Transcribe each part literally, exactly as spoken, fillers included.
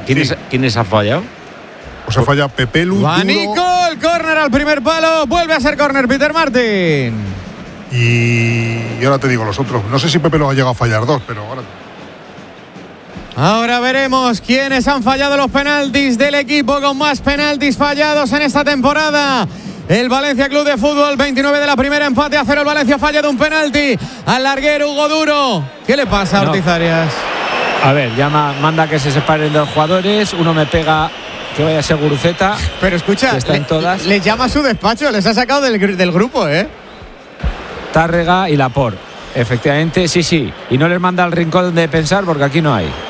¿Quiénes, Sí. ¿Quiénes ha fallado? Pues ha fallado Pepe Lu. Va Nico, el córner al primer palo. Vuelve a ser córner Peter Martin. Y, y ahora te digo los otros. No sé si Pepe Lu ha llegado a fallar dos, pero ahora. Ahora veremos quiénes han fallado los penaltis del equipo con más penaltis fallados en esta temporada. El Valencia Club de Fútbol, veintinueve de la primera, empate a cero. El Valencia falla de un penalti al larguero Hugo Duro. ¿Qué le pasa a No. Ortiz Arias? A ver, llama, manda que se separen de los jugadores. Uno me pega que vaya a ser Guruceta. Pero escucha, Que está en le, todas. le llama a su despacho, les ha sacado del, gr- del grupo, ¿eh? Tárrega y Laporte. Efectivamente, sí, sí. Y no les manda al rincón de pensar porque aquí no hay.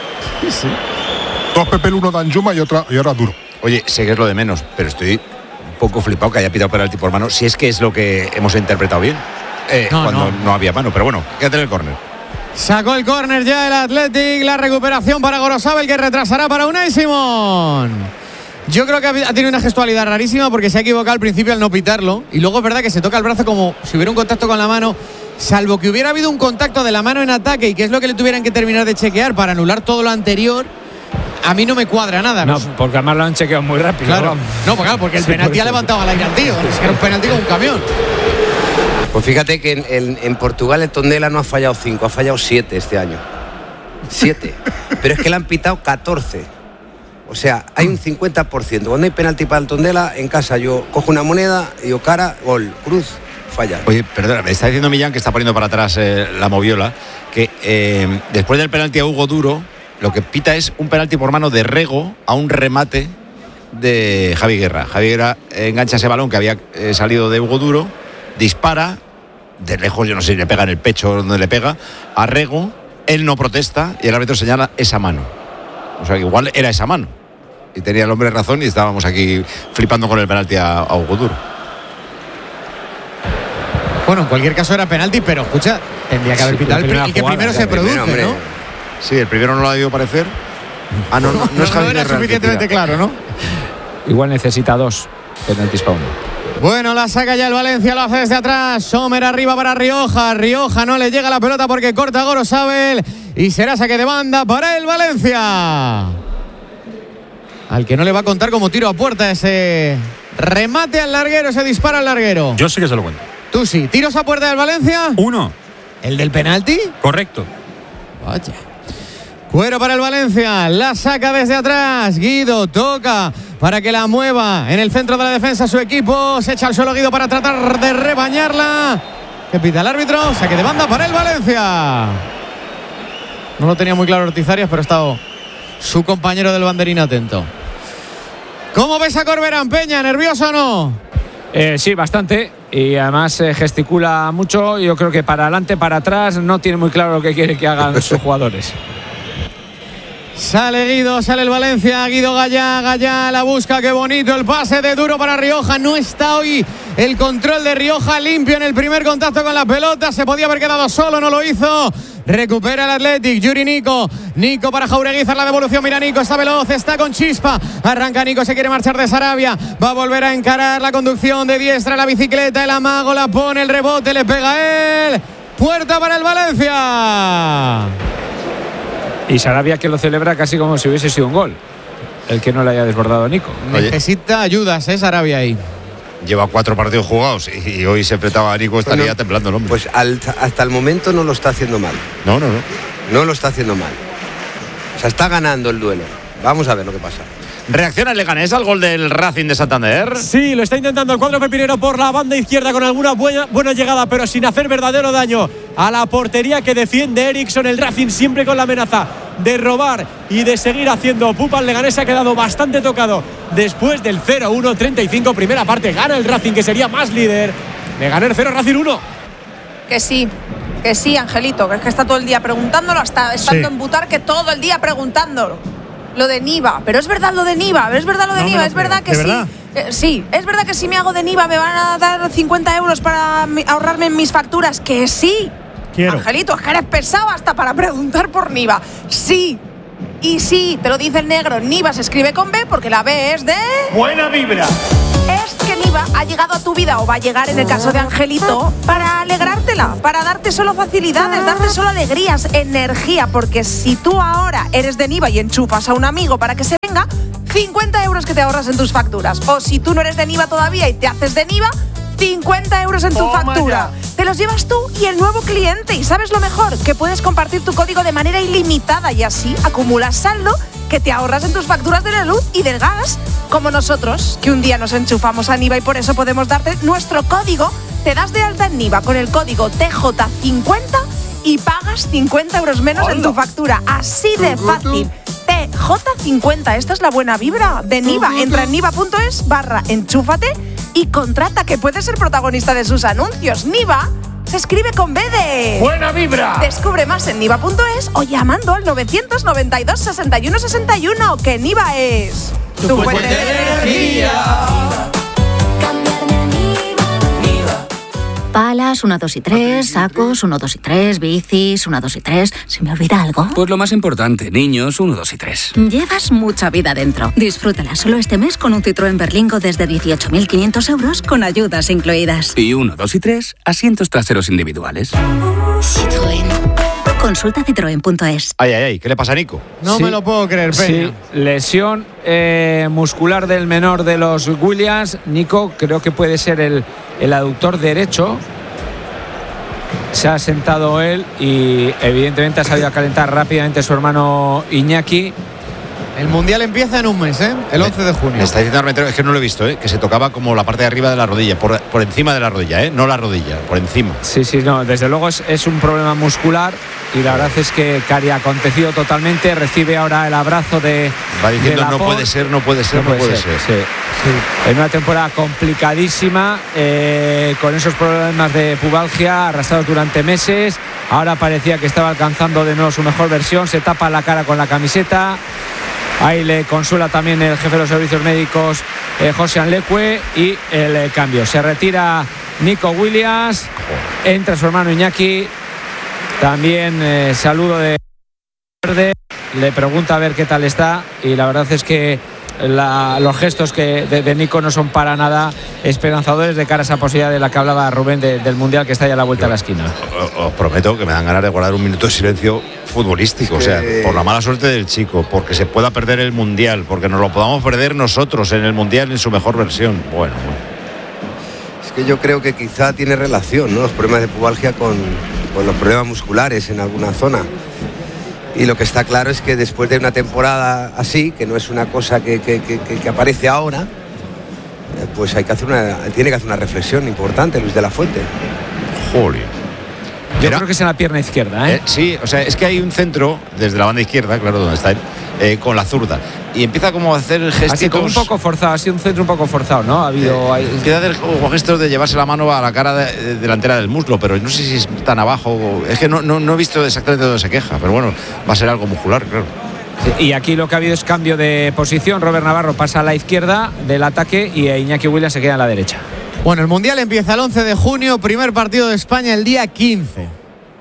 Dos Pepe Lu, uno Danjuma y, otra, y ahora Duro. Oye, sé que es lo de menos, pero estoy un poco flipado que haya pitado penalti por mano. Si es que es lo que hemos interpretado bien. Eh, No, cuando no. no. había mano. Pero bueno, quédate en el córner. Sacó el córner ya el Athletic. La recuperación para Gorosabel, que retrasará para Unai Simón. Yo creo que ha ha tenido una gestualidad rarísima porque se ha equivocado al principio al no pitarlo. Y luego es verdad que se toca el brazo como si hubiera un contacto con la mano. Salvo que hubiera habido un contacto de la mano en ataque y que es lo que le tuvieran que terminar de chequear para anular todo lo anterior, a mí no me cuadra nada. No, porque además lo han chequeado muy rápido. Claro. vamos. No, pues claro, porque el Sí, penalti por ha eso. levantado al aire al tío. Es que era un penalti con un camión. Pues fíjate que en, en- en Portugal el Tondela no ha fallado cinco, ha fallado siete este año. Siete. Pero es que le han pitado catorce. O sea, hay un cincuenta por ciento. Cuando hay penalti para el Tondela, en casa yo cojo una moneda, digo cara, gol, cruz, falla. Oye, perdona, me está diciendo Millán, que está poniendo para atrás eh, la moviola, que eh, después del penalti a Hugo Duro, lo que pita es un penalti por mano de Rego a un remate de Javi Guerra. Javi Guerra engancha ese balón que había eh, salido de Hugo Duro, dispara, de lejos, yo no sé si le pega en el pecho o donde le pega, a Rego, él no protesta y el árbitro señala esa mano. O sea, que igual era esa mano. Y tenía el hombre razón y estábamos aquí flipando con el penalti a, a Hugo Duro. Bueno, en cualquier caso era penalti, pero escucha, tendría que haber Sí, pitado la el pri- primera y que jugada, primero la se primera, produce, hombre. ¿no? Sí, el primero no lo ha debido parecer. Ah, no, no, no, No, es Javi no era Guerra el que suficientemente tira. claro, ¿no? Igual necesita dos penaltis para uno. Bueno, la saca ya el Valencia, lo hace desde atrás. Sommer arriba para Rioja. Rioja no le llega la pelota porque corta Gorosabel. Y será saque de banda para el Valencia. Al que no le va a contar como tiro a puerta ese remate al larguero, ese disparo al larguero. Yo sí que se lo cuento. Tú sí. ¿Tiros a puerta del Valencia? Uno, ¿El del penalti? correcto. Vaya. Cuero para el Valencia, la saca desde atrás. Guido toca para que la mueva en el centro de la defensa su equipo. Se echa al suelo Guido para tratar de rebañarla. ¿Qué pita el árbitro? Saque de banda para el Valencia. No lo tenía muy claro Ortiz Arias, pero ha estado su compañero del banderín atento. ¿Cómo ves a Corberán, Peña? ¿Nervioso o no? Eh, sí, bastante. Y además eh, gesticula mucho. Yo creo que para adelante, para atrás, no tiene muy claro lo que quiere que hagan sus jugadores. Sale Guido, sale el Valencia, Guido Gallá, Gallá la busca, qué bonito el pase de Duro para Rioja. No está hoy el control de Rioja limpio en el primer contacto con la pelota, se podía haber quedado solo, no lo hizo. Recupera el Athletic, Yuri Nico, Nico para Jaureguizar, la devolución, mira Nico, está veloz, está con chispa, arranca Nico, se quiere marchar de Sarabia, va a volver a encarar la conducción de diestra, la bicicleta, el amago, la pone, el rebote, le pega a él, puerta para el Valencia. Y Sarabia que lo celebra casi como si hubiese sido un gol. El que no le haya desbordado a Nico. Oye. Necesita ayudas, ¿eh? Sarabia ahí. Lleva cuatro partidos jugados y hoy se enfrentaba a Nico, estaría Bueno, temblando el hombre. Pues al- hasta el momento no lo está haciendo mal. no, no, no. No lo está haciendo mal. O sea, está ganando el duelo. Vamos a ver lo que pasa. Reacciona el Leganés al gol del Racing de Santander. Sí, lo está intentando el cuadro pepinero por la banda izquierda con alguna buena, buena llegada, pero sin hacer verdadero daño a la portería que defiende Eriksson. El Racing siempre con la amenaza de robar y de seguir haciendo pupa. El Leganés se ha quedado bastante tocado después del cero uno treinta y cinco. Primera parte, gana el Racing, que sería más líder. Leganés cero, Racing uno. Que sí, que sí, Angelito, que es que está todo el día preguntándolo, hasta estando Sí. en Butar, que todo el día preguntándolo. Lo de Niva, pero es verdad lo de Niva, es verdad lo de No me Niva, lo es verdad creo. que ¿De sí. verdad? Eh, sí, es verdad que si me hago de Niva me van a dar cincuenta euros para mi- ahorrarme en mis facturas, que sí. Quiero. Angelito, es que eres pesado hasta para preguntar por Niva. Sí. Y sí, te lo dice el negro, Niva se escribe con B porque la B es de... Buena vibra. Es que Niva ha llegado a tu vida, o va a llegar en el caso de Angelito, para alegrártela, para darte solo facilidades, darte solo alegrías, energía, porque si tú ahora eres de Niva y enchufas a un amigo para que se venga, cincuenta euros que te ahorras en tus facturas. O si tú no eres de Niva todavía y te haces de Niva, cincuenta euros en tu Toma factura. ya. Te los llevas tú y el nuevo cliente. Y ¿sabes lo mejor? Que puedes compartir tu código de manera ilimitada y así acumulas saldo que te ahorras en tus facturas de la luz y del gas. Como nosotros, que un día nos enchufamos a Niva y por eso podemos darte nuestro código. Te das de alta en Niva con el código T J cincuenta y pagas cincuenta euros menos en tu factura. Así de fácil. T J cincuenta. Esta es la buena vibra de Niva. Entra en niva.es barra enchúfate y contrata, que puedes ser protagonista de sus anuncios. Niva se escribe con B de... ¡Buena vibra! Descubre más en niva.es o llamando al novecientos noventa y dos sesenta y uno sesenta y uno, que Niva es... Tu fuente de energía. Palas, uno, dos y tres, sacos, uno, dos y tres, bicis, uno, dos y tres. ¿Se me olvida algo? Pues lo más importante, niños, uno, dos y tres. Llevas mucha vida dentro. Disfrútala solo este mes con un Citroën Berlingo desde dieciocho mil quinientos euros con ayudas incluidas. Y uno, dos y tres, asientos traseros individuales. Citroën. Consulta citroen punto es. Ay, ay, ay, ¿qué le pasa a Nico? No Sí, me lo puedo creer, Peña. Sí, lesión eh, muscular del menor de los Williams. Nico, creo que puede ser el, el aductor derecho. Se ha sentado él y evidentemente ha salido a calentar rápidamente su hermano Iñaki. El Mundial empieza en un mes, ¿eh? El once de junio. Me está diciendo Armentero, es que no lo he visto, ¿eh? Que se tocaba como la parte de arriba de la rodilla, por, por encima de la rodilla, ¿eh? No la rodilla, por encima. Sí, sí, no, desde luego es, es un problema muscular y la verdad es que Cari ha acontecido totalmente. Recibe ahora el abrazo de. Va diciendo, de no Laporte. puede ser, no puede ser, no, puede, ser. Sí, sí. En una temporada complicadísima, eh, con esos problemas de pubalgia arrastrados durante meses. Ahora parecía que estaba alcanzando de nuevo su mejor versión. Se tapa la cara con la camiseta. Ahí le consuela también el jefe de los servicios médicos, eh, José Anlecue, y el eh, cambio. Se retira Nico Williams, entra su hermano Iñaki. También eh, saludo de Verde, le pregunta a ver qué tal está y la verdad es que la, los gestos que de, de Nico no son para nada esperanzadores de cara a esa posibilidad de la que hablaba Rubén de, del Mundial que está ya a la vuelta de la esquina. Os, os prometo que me dan ganas de guardar un minuto de silencio futbolístico, es que... o sea, por la mala suerte del chico, porque se pueda perder el Mundial, porque nos lo podamos perder nosotros en el Mundial en su mejor versión. Bueno, bueno. Es que yo creo que quizá tiene relación, ¿no? Los problemas de pubalgia con, con los problemas musculares en alguna zona. Y lo que está claro es que después de una temporada así, que no es una cosa que, que, que, que aparece ahora, pues hay que hacer una, tiene que hacer una reflexión importante, Luis de la Fuente. Joder. Yo Era, creo que es en la pierna izquierda, ¿eh? eh, sí, o sea, es que hay un centro desde la banda izquierda, claro, donde está él, eh, con la zurda. Y empieza como a hacer gestos. Así como un poco forzado, ha sido un centro un poco forzado, ¿no? Ha habido. Eh, empieza a hacer como gestos de llevarse la mano a la cara de, de, delantera del muslo, pero no sé si es tan abajo. O, es que no, no, no he visto exactamente dónde se queja, pero bueno, va a ser algo muscular, claro. Sí, y aquí lo que ha habido es cambio de posición. Robert Navarro pasa a la izquierda del ataque y Iñaki Williams se queda en la derecha. Bueno, el Mundial empieza el once de junio, primer partido de España el día quince.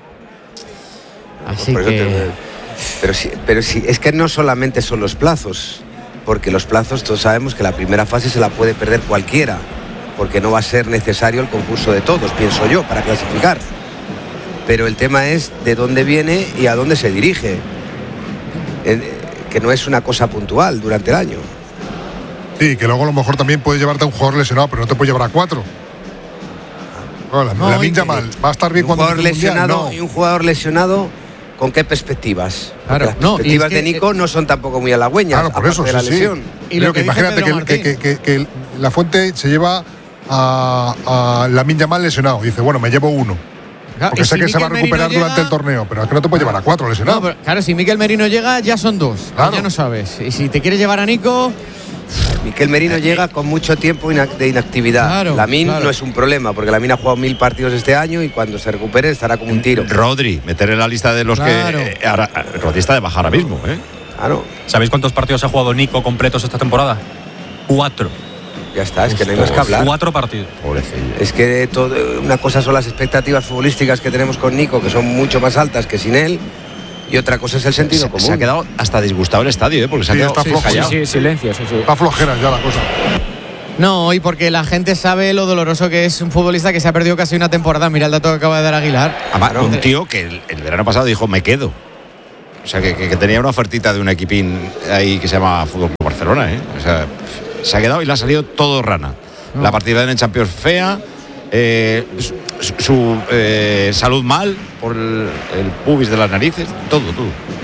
Así Por eso que... te- pero sí, pero sí, es que no solamente son los plazos, porque los plazos todos sabemos que la primera fase se la puede perder cualquiera, porque no va a ser necesario el concurso de todos, pienso yo, para clasificar. Pero el tema es de dónde viene y a dónde se dirige, eh, que no es una cosa puntual durante el año. Sí, que luego a lo mejor también puede llevarte a un jugador lesionado, pero no te puede llevar a cuatro. Bueno, la, No, la y Minja que- mal. Va a estar bien Un cuando jugador empiece el Mundial, lesionado no. y un jugador lesionado, ¿con qué perspectivas? Porque Claro, las no, y perspectivas es que- de Nico no son tampoco muy halagüeñas, Claro, por aparte eso, de la sí, sí. lesión. Y Digo lo que que dice imagínate Pedro que, que, que, que, que la Fuente se lleva a, a la Minja mal lesionado. Dice, bueno, me llevo uno. Claro, Porque y sé si que se va a Mikel recuperar Merino durante llega- el torneo, pero es que no te puede llevar a cuatro lesionados. No, pero, claro, si Mikel Merino llega, ya son dos. Claro. Ya no sabes. Y si te quiere llevar a Nico, Mikel Merino llega con mucho tiempo ina- de inactividad. Claro, Lamin claro. no es un problema, porque Lamin ha jugado mil partidos este año y cuando se recupere estará como un tiro. Rodri, meter en la lista de los Claro. que. Eh, ahora, Rodri está de baja ahora mismo, ¿eh? Claro, ¿Sabéis cuántos partidos ha jugado Nico completos esta temporada? Cuatro. ya está, es que no hay más que hablar. Cuatro partidos. Pobrecillo. Es que todo, una cosa son las expectativas futbolísticas que tenemos con Nico, que son mucho más altas que sin él, y otra cosa es el sentido se, común. se ha quedado hasta disgustado el estadio, ¿eh? Porque se ha Sí, quedado está flojo Sí, callado. sí, silencio, sí, sí. Está flojera ya la cosa. No, y porque la gente sabe lo doloroso que es un futbolista que se ha perdido casi una temporada. Mira el dato que acaba de dar Aguilar. Además, un tío que el, el verano pasado dijo, me quedo. O sea, que, que, que tenía una ofertita de un equipín ahí que se llama Fútbol Club Barcelona, ¿eh? O sea, se ha quedado y le ha salido todo rana. No. La participación en Champions fea, eh, su, su eh, salud mal por el, el pubis de las narices, todo, todo.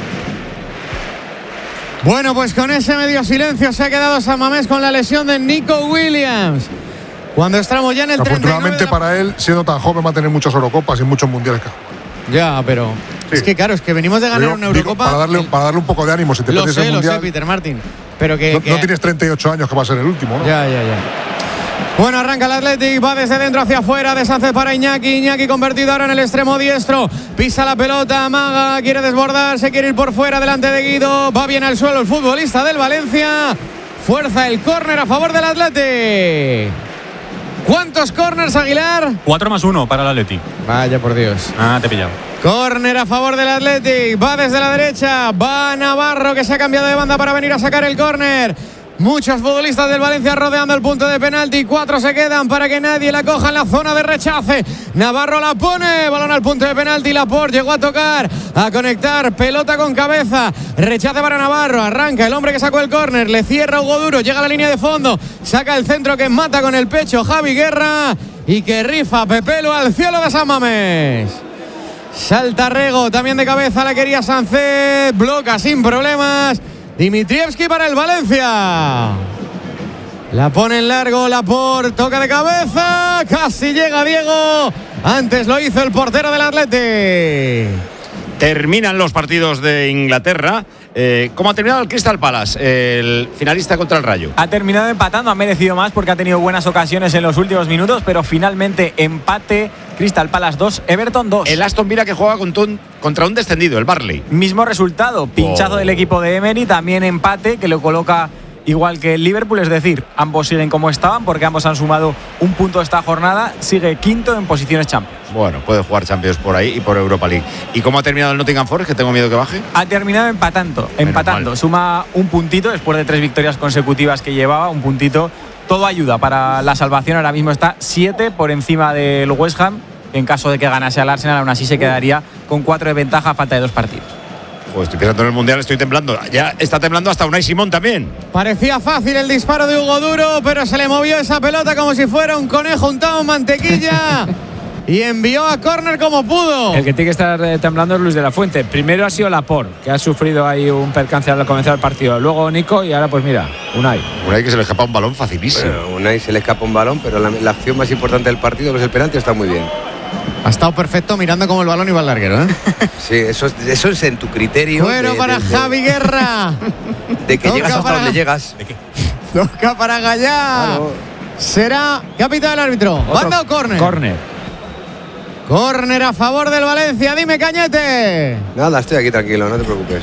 Bueno, pues con ese medio silencio se ha quedado San Mamés con la lesión de Nico Williams. Cuando estamos ya en el afortunadamente la... para él, siendo tan joven, va a tener muchas Eurocopas y muchos mundiales. Ya, pero sí. Es que claro, es que venimos de ganar digo, una Eurocopa. Digo, para, darle, el... para darle un poco de ánimo, si te lo sé, el mundial, lo sé, Peter Martin. Pero que no, que no tienes treinta y ocho años, que va a ser el último, ¿no? Ya, ya, ya. Bueno, arranca el Athletic, va desde dentro hacia afuera, deshace para Iñaki, Iñaki convertido ahora en el extremo diestro, pisa la pelota, amaga, quiere desbordar, se quiere ir por fuera delante de Guido, va bien al suelo el futbolista del Valencia, fuerza el córner a favor del Athletic. ¿Cuántos córners, Aguilar? Cuatro más uno para el Athletic. Vaya por Dios. Ah, te he pillado. Córner a favor del Athletic, va desde la derecha, va Navarro que se ha cambiado de banda para venir a sacar el córner. Muchos futbolistas del Valencia rodeando el punto de penalti. Cuatro se quedan para que nadie la coja en la zona de rechace. Navarro la pone. Balón al punto de penalti. Laporte llegó a tocar, a conectar. Pelota con cabeza. Rechace para Navarro. Arranca el hombre que sacó el córner. Le cierra Hugo Duro. Llega a la línea de fondo. Saca el centro que mata con el pecho Javi Guerra. Y que rifa Pepelu al cielo de San Mamés. Salta Rego. También de cabeza la quería Sánchez. Bloca sin problemas. Dimitrievski para el Valencia. La pone en largo, Laporte, toca de cabeza, casi llega Diego. Antes lo hizo el portero del Athletic. Terminan los partidos de Inglaterra. Eh, ¿Cómo ha terminado el Crystal Palace, el finalista contra el Rayo? Ha terminado empatando, ha merecido más porque ha tenido buenas ocasiones en los últimos minutos, pero finalmente empate. Crystal Palace dos, Everton dos. El Aston Villa que juega contra un descendido, el Burnley. Mismo resultado, pinchazo oh. del equipo de Emery, también empate que lo coloca igual que el Liverpool, es decir, ambos siguen como estaban porque ambos han sumado un punto esta jornada, sigue quinto en posiciones Champions. Bueno, puede jugar Champions por ahí y por Europa League. ¿Y cómo ha terminado el Nottingham Forest, que tengo miedo que baje? Ha terminado empatando, Menos empatando, mal. Suma un puntito después de tres victorias consecutivas que llevaba, un puntito. Todo ayuda para la salvación, ahora mismo está siete por encima del West Ham. En caso de que ganase al Arsenal, aún así se quedaría con cuatro de ventaja a falta de dos partidos. Pues estoy pensando en el Mundial, estoy temblando. Ya está temblando hasta Unai Simón también. Parecía fácil el disparo de Hugo Duro, pero se le movió esa pelota como si fuera un conejo untado en mantequilla. Y envió a córner como pudo. El que tiene que estar eh, temblando es Luis de la Fuente. Primero ha sido Laporte, que ha sufrido ahí un percance al comenzar el partido. Luego Nico y ahora pues mira, Unai. Unai que se le escapa un balón facilísimo. Bueno, Unai se le escapa un balón, pero la, la acción más importante del partido, que es el penalti, está muy bien. Ha estado perfecto mirando como el balón iba al larguero, ¿eh? Sí, eso es, eso es en tu criterio. Bueno, de, para de, de, Javi Guerra. De que Toca llegas hasta para, donde llegas. ¿De qué? Toca para Gallá. Claro. Será capitán del árbitro. ¿Banda o córner? Córner. Córner a favor del Valencia. Dime, Cañete. Nada, estoy aquí tranquilo, no te preocupes.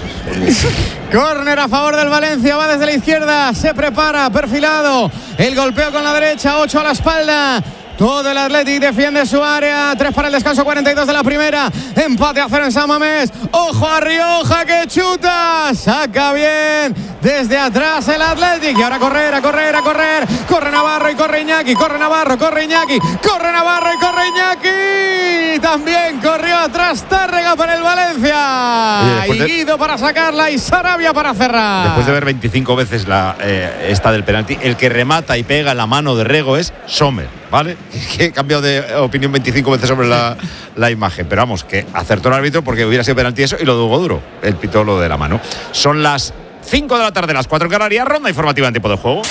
Córner a favor del Valencia. Va desde la izquierda. Se prepara, perfilado. El golpeo con la derecha. Ocho a la espalda. Todo el Athletic defiende su área. Tres para el descanso, cuarenta y dos de la primera. Empate a cero en San Mamés. Ojo a Rioja que chuta. Saca bien desde atrás el Athletic. Y ahora a correr, a correr, a correr. Corre Navarro y corre Iñaki. Corre Navarro, corre Iñaki. Corre Navarro y corre Iñaki. También corrió atrás Tárrega para el Valencia. Oye, y Guido de... para sacarla y Sarabia para cerrar. Después de ver veinticinco veces la, eh, esta del penalti, el que remata y pega en la mano de Rego es Sommer, ¿vale? Que he cambiado de opinión veinticinco veces sobre la, la imagen. Pero vamos, que acertó el árbitro porque hubiera sido penalti eso y lo de Hugo Duro. El pitó lo de la mano. Son las cinco de la tarde, las cuatro en Canarias. Ronda informativa en tiempo de juego.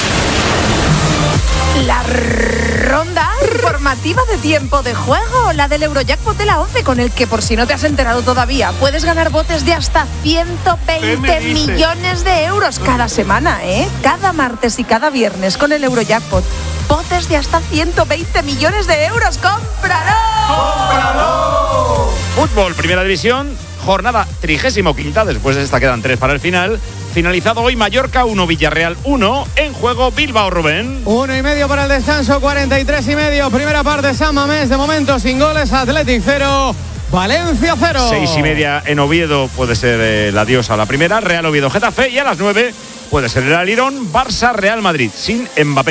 La ronda informativa de tiempo de juego, la del Eurojackpot de la once, con el que, por si no te has enterado todavía, puedes ganar botes de hasta ciento veinte millones de euros cada semana, ¿eh? Cada martes y cada viernes con el Eurojackpot. Botes de hasta ciento veinte millones de euros. ¡Cómpralo! ¡Cómpralo! Fútbol, primera división, jornada trigésimo quinta, después de esta quedan tres para el final. Finalizado hoy Mallorca uno, Villarreal uno, en juego Bilbao, Rubén. Uno y medio para el descanso, cuarenta y tres y medio. Primera parte San Mamés, de momento sin goles, Athletic cero, Valencia cero. Seis y media en Oviedo puede ser el adiós a la primera, Real Oviedo Getafe, y a las nueve puede ser el Alirón, Barça Real Madrid, sin Mbappé.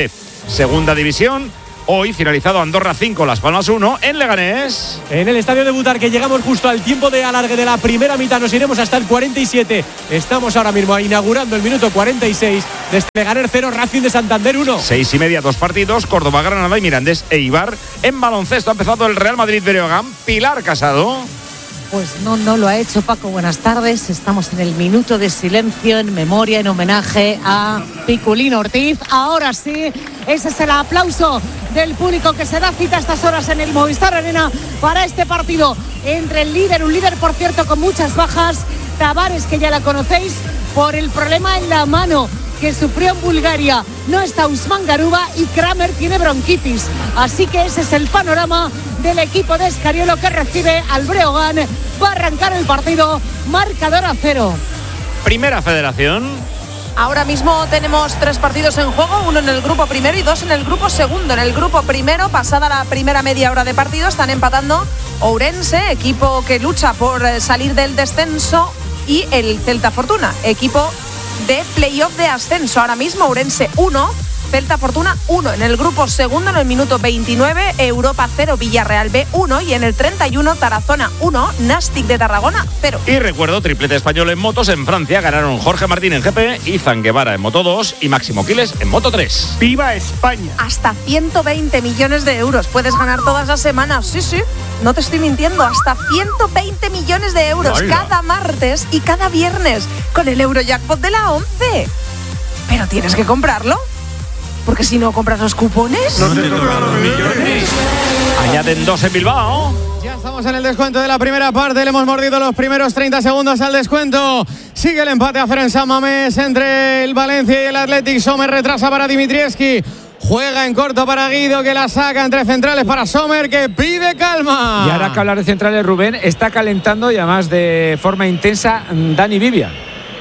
Segunda división. Hoy finalizado Andorra cinco, Las Palmas uno en Leganés. En el estadio de Butarque llegamos justo al tiempo de alargue de la primera mitad. Nos iremos hasta el cuarenta y siete. Estamos ahora mismo inaugurando el minuto cuarenta y seis. Desde Leganés cero, Racing de Santander uno. Seis y media, dos partidos. Córdoba, Granada y Mirandés e Eibar. En baloncesto ha empezado el Real Madrid Breogán. Pilar Casado. Pues no, no lo ha hecho Paco. Buenas tardes. Estamos en el minuto de silencio en memoria, en homenaje a Piculín Ortiz. Ahora sí, ese es el aplauso del público que se da cita a estas horas en el Movistar Arena para este partido entre el líder, un líder por cierto con muchas bajas, Tavares, que ya la conocéis, por el problema en la mano que sufrió en Bulgaria. No está Usman Garuba y Kramer tiene bronquitis. Así que ese es el panorama del equipo de Escariolo que recibe al Breogán. Va a arrancar el partido, marcador a cero. Primera Federación. Ahora mismo tenemos tres partidos en juego, uno en el grupo primero y dos en el grupo segundo. En el grupo primero, pasada la primera media hora de partido, están empatando Ourense, equipo que lucha por salir del descenso, y el Celta Fortuna, equipo de playoff de ascenso. Ahora mismo Ourense uno, Celta Fortuna uno. En el grupo segundo, en el minuto veintinueve, Europa cero, Villarreal B uno, y en el treinta y uno, Tarazona uno, Nastic de Tarragona cero. Y recuerdo, triplete español en motos. En Francia ganaron Jorge Martín en G P, Izan Guevara en Moto dos y Máximo Quiles en Moto tres. ¡Viva España! Hasta ciento veinte millones de euros puedes ganar todas las semanas. Sí, sí, no te estoy mintiendo. Hasta ciento veinte millones de euros. ¡Hola! Cada martes y cada viernes con el Eurojackpot de la once. Pero tienes que comprarlo, porque si no compras los cupones, no te tocan los millones. Añaden dos en Bilbao. Ya estamos en el descuento de la primera parte. Le hemos mordido los primeros treinta segundos al descuento. Sigue el empate a cero en San Mamés entre el Valencia y el Athletic. Sommer retrasa para Dimitrievski. Juega en corto para Guido, que la saca entre centrales para Sommer, que pide calma. Y ahora que hablar de centrales, Rubén, está calentando y además de forma intensa Dani Vivia.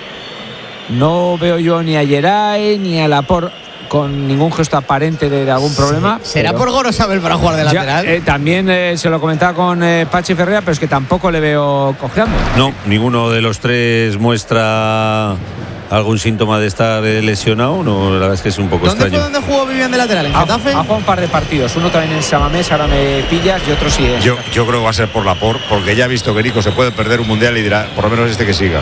No veo yo ni a Geray ni a Laporte con ningún gesto aparente de, de algún problema. Sí, ¿será por Gorosabel para jugar de ya, lateral? Eh, también eh, se lo comentaba con eh, Pachi Ferreira, pero es que tampoco le veo cojeando. No, ninguno de los tres muestra algún síntoma de estar lesionado. No, la verdad es que es un poco ¿Dónde extraño. fue donde jugó Vivian de lateral? ¿En Getafe? Ha, ha jugado un par de partidos, uno también en Samamés, ahora me pillas, y otro sí. Yo, yo creo que va a ser por Laporte, porque ya ha visto que Nico se puede perder un mundial y dirá, por lo menos este que siga.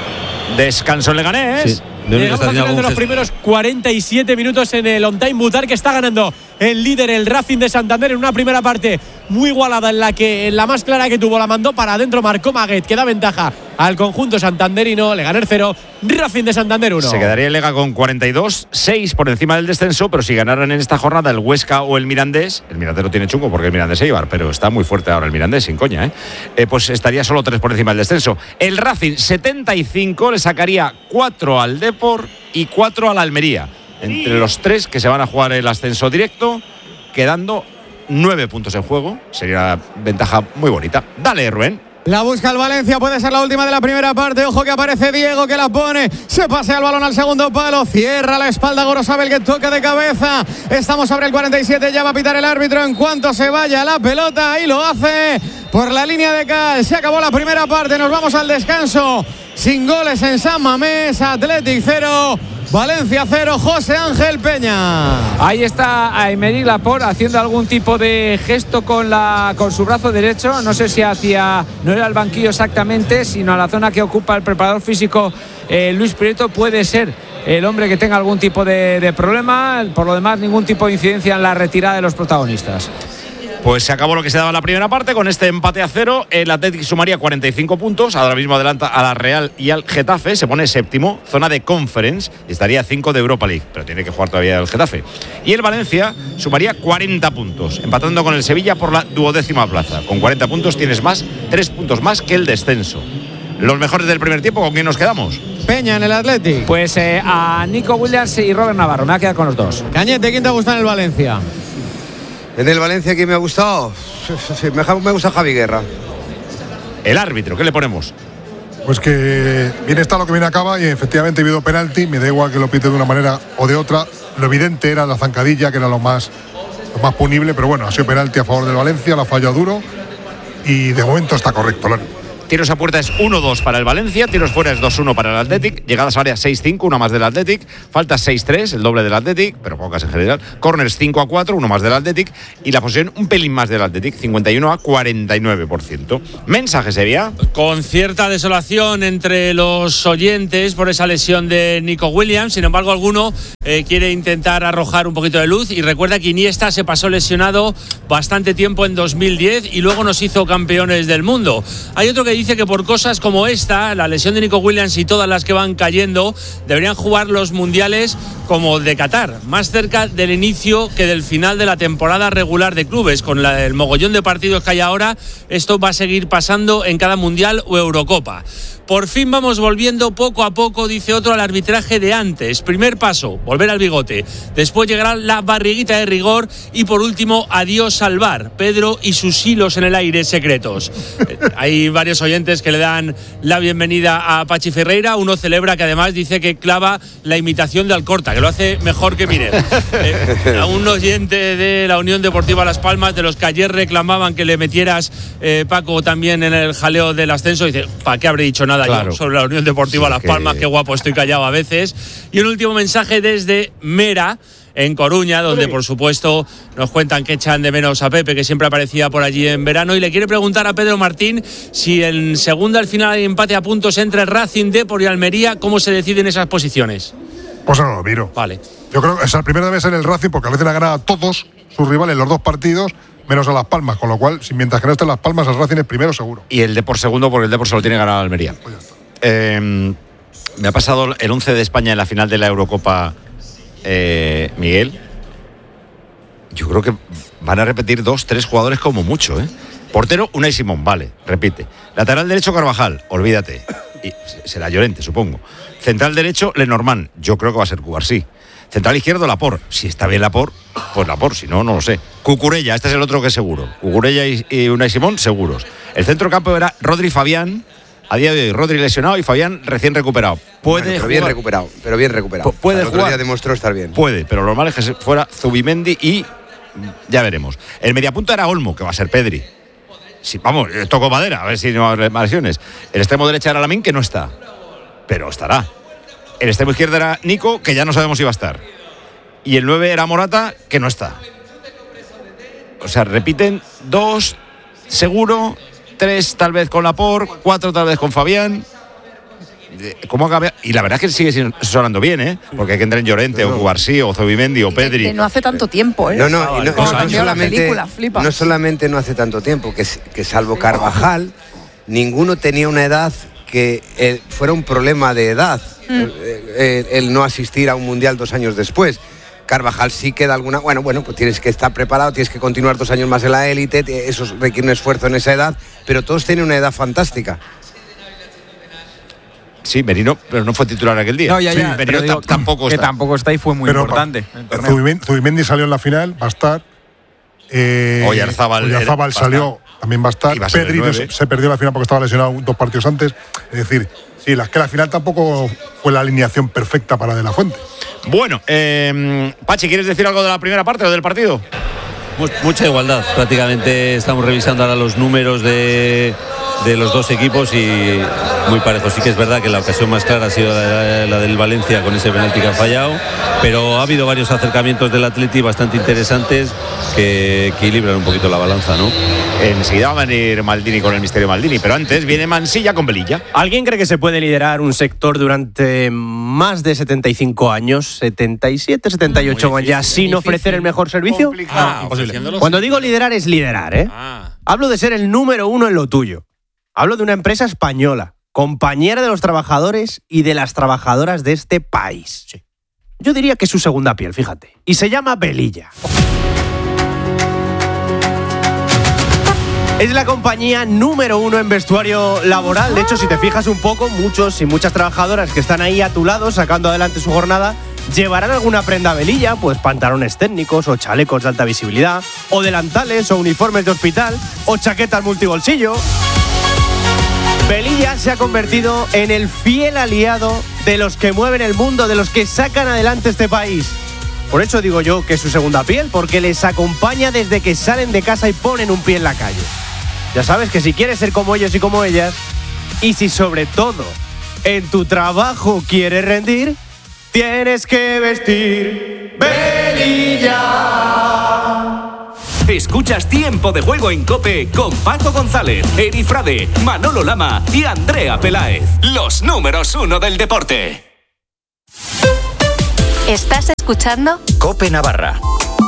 Descanso en Leganés. Sí. Llegamos al final de los primeros cuarenta y siete minutos en el On Time Butarque, que está ganando el líder, el Racing de Santander, en una primera parte muy igualada, en la que en la más clara que tuvo la mandó para adentro, marcó Maguet, que da ventaja al conjunto santanderino. Leganés cero, Racing de Santander uno. Se quedaría el Lega con cuarenta y dos, seis por encima del descenso, pero si ganaran en esta jornada el Huesca o el Mirandés, el Mirandés lo tiene chungo porque el Mirandés es Eibar, pero está muy fuerte ahora el Mirandés, sin coña, ¿eh? Eh, pues estaría solo tres por encima del descenso. El Racing setenta y cinco, le sacaría cuatro al Depor y cuatro a la Almería, entre los tres que se van a jugar el ascenso directo, quedando nueve puntos en juego. Sería una ventaja muy bonita. Dale, Rubén. La busca el Valencia, puede ser la última de la primera parte. Ojo que aparece Diego, que la pone, se pasea el balón al segundo palo, cierra la espalda Gorosabel, que toca de cabeza. Estamos sobre el cuarenta y siete, ya va a pitar el árbitro en cuanto se vaya la pelota, y lo hace por la línea de cal. Se acabó la primera parte, nos vamos al descanso sin goles en San Mamés. Athletic cero, Valencia cero. José Ángel Peña. Ahí está Aymeric Laporte haciendo algún tipo de gesto con, la, con su brazo derecho. No sé si hacia, no era el banquillo exactamente, sino a la zona que ocupa el preparador físico eh, Luis Prieto. Puede ser el hombre que tenga algún tipo de, de problema. Por lo demás, ningún tipo de incidencia en la retirada de los protagonistas. Pues se acabó lo que se daba en la primera parte. Con este empate a cero, el Athletic sumaría cuarenta y cinco puntos. Ahora mismo adelanta a la Real y al Getafe. Se pone séptimo, zona de Conference, y estaría cinco de Europa League, pero tiene que jugar todavía el Getafe. Y el Valencia sumaría cuarenta puntos, empatando con el Sevilla por la duodécima plaza. Con cuarenta puntos tienes más, tres puntos más que el descenso. Los mejores del primer tiempo, ¿con quién nos quedamos? Peña en el Athletic. Pues eh, a Nico Williams y Robert Navarro. Me voy a quedar con los dos. Cañete, ¿quién te gusta en el Valencia? En el Valencia, ¿quién me ha gustado? Sí, me, me gusta Javi Guerra. El árbitro, ¿qué le ponemos? Pues que bien está lo que bien acaba, y efectivamente ha habido penalti. Me da igual que lo pite de una manera o de otra. Lo evidente era la zancadilla, que era lo más, lo más punible, pero bueno, ha sido penalti a favor del Valencia, la falla duro, y de momento está correcto. Tiros a puerta es uno dos para el Valencia, tiros fuera es dos uno para el Athletic, llegadas a área seis cinco, una más del Athletic, faltas seis tres, el doble del Athletic, pero pocas en general, corners cinco a cuatro, uno más del Athletic, y la posesión un pelín más del Athletic, cincuenta y uno a cuarenta y nueve por ciento. Mensaje sería... Con cierta desolación entre los oyentes por esa lesión de Nico Williams, sin embargo alguno eh, quiere intentar arrojar un poquito de luz y recuerda que Iniesta se pasó lesionado bastante tiempo en dos mil diez y luego nos hizo campeones del mundo. Hay otro que dice que por cosas como esta, la lesión de Nico Williams y todas las que van cayendo, deberían jugar los mundiales como de Qatar, más cerca del inicio que del final de la temporada regular de clubes. Con la, el mogollón de partidos que hay ahora, esto va a seguir pasando en cada mundial o Eurocopa. Por fin vamos volviendo poco a poco, dice otro, al arbitraje de antes. Primer paso, volver al bigote. Después llegará la barriguita de rigor y por último, adiós al V A R. Pedro y sus hilos en el aire secretos. Eh, hay varios oyentes que le dan la bienvenida a Pachi Ferreira. Uno celebra que además dice que clava la imitación de Alcorta, que lo hace mejor que Miner. Eh, a un oyente de la Unión Deportiva Las Palmas, de los que ayer reclamaban que le metieras, eh, Paco, también en el jaleo del ascenso, dice, ¿para qué habré dicho nada? Claro. Yo sobre la Unión Deportiva sí, Las Palmas, que... qué guapo estoy callado a veces. Y un último mensaje desde Mera, en Coruña, donde sí, por supuesto nos cuentan que echan de menos a Pepe, que siempre aparecía por allí en verano, y le quiere preguntar a Pedro Martín si en segunda al final hay empate a puntos entre Racing, Depor y Almería, ¿cómo se deciden esas posiciones? Pues no lo miro. Vale. Yo creo que es la primera vez en el Racing, porque a veces le gana a todos sus rivales los dos partidos, menos a Las Palmas, con lo cual, si mientras que no estén Las Palmas, el Racing es primero seguro. Y el Depor segundo, porque el Depor solo tiene ganado a Almería. Pues ya está. Eh, me ha pasado el once de España en la final de la Eurocopa, eh, Miguel. Yo creo que van a repetir dos, tres jugadores como mucho, ¿eh? Portero, Unai Simón, vale, repite. Lateral derecho, Carvajal, olvídate. Y será Llorente, supongo. Central derecho, Lenormand, yo creo que va a ser Cubarsí. Central izquierdo, Laporte. Si está bien Laporte, pues Laporte, si no, no lo sé. Cucurella, este es el otro que es seguro. Cucurella y, y Unai Simón, seguros. El centro campo era Rodri Fabián. A día de hoy, Rodri lesionado y Fabián recién recuperado. Puede bueno, pero jugar, bien recuperado, pero bien recuperado. Puede o sea, el otro jugar. día demostró estar bien. Puede, pero lo normal es que fuera Zubimendi y ya veremos. El mediapunta era Olmo, que va a ser Pedri. Sí, vamos, toco madera, a ver si no hay lesiones. El extremo derecho era Lamine, que no está, pero estará. El extremo izquierdo era Nico, que ya no sabemos si va a estar. Y el nueve era Morata, que no está. O sea, repiten dos, seguro, tres tal vez con Laporte, cuatro tal vez con Fabián. ¿Cómo acaba? Y la verdad es que sigue sonando bien, ¿eh? Porque hay que entrar en Llorente, no, no. o Cubarsí, o Zubimendi, o Pedri. Que no hace tanto tiempo, ¿eh? No, no, y no, no, no, no, solamente, película, flipas. no solamente no hace tanto tiempo, que, que salvo Carvajal, ninguno tenía una edad que eh, fuera un problema de edad, mm. el, el, el no asistir a un mundial dos años después. Carvajal sí queda alguna... Bueno, bueno, pues tienes que estar preparado, tienes que continuar dos años más en la élite, eso requiere un esfuerzo en esa edad, pero todos tienen una edad fantástica. Sí, Merino, pero no fue titular aquel día. No, ya, ya. Sí, Merino digo, tampoco que está. tampoco está y fue muy pero importante. Zubimendi, Zubimendi salió en la final, va a estar. Eh, Oyarzábal, Oyarzábal salió, también va a estar. Va a Pedri no, se perdió la final porque estaba lesionado dos partidos antes. Es decir, sí, la que la final tampoco fue la alineación perfecta para De La Fuente. Bueno, eh, Pachi, ¿quieres decir algo de la primera parte o del partido? Mucha igualdad, prácticamente estamos revisando ahora los números de, de los dos equipos y muy parejos. Sí que es verdad que la ocasión más clara ha sido la, la del Valencia con ese penalti que ha fallado, pero ha habido varios acercamientos del Atleti bastante interesantes que, que equilibran un poquito la balanza, ¿no? Enseguida va a venir Maldini con el misterio Maldini, pero antes viene Mansilla con Velilla. ¿Alguien cree que se puede liderar un sector durante más de setenta y cinco años, setenta y siete, setenta y ocho años ya, sin ofrecer el mejor servicio? Ah, imposible. Cuando digo liderar es liderar, ¿eh? Ah. Hablo de ser el número uno en lo tuyo. Hablo de una empresa española, compañera de los trabajadores y de las trabajadoras de este país. Sí. Yo diría que es su segunda piel, fíjate. Y se llama Velilla. Es la compañía número uno en vestuario laboral. De hecho, si te fijas un poco, muchos y muchas trabajadoras que están ahí a tu lado, sacando adelante su jornada, llevarán alguna prenda Velilla, pues pantalones técnicos o chalecos de alta visibilidad, o delantales o uniformes de hospital, o chaquetas multibolsillo. Velilla se ha convertido en el fiel aliado de los que mueven el mundo, de los que sacan adelante este país. Por eso digo yo que es su segunda piel, porque les acompaña desde que salen de casa y ponen un pie en la calle. Ya sabes que si quieres ser como ellos y como ellas, Y si sobre todo en tu trabajo quieres rendir, tienes que vestir Velilla. Escuchas Tiempo de Juego en COPE con Paco González, Eri Frade, Manolo Lama y Andrea Peláez. Los números uno del deporte. ¿Estás escuchando? COPE Navarra.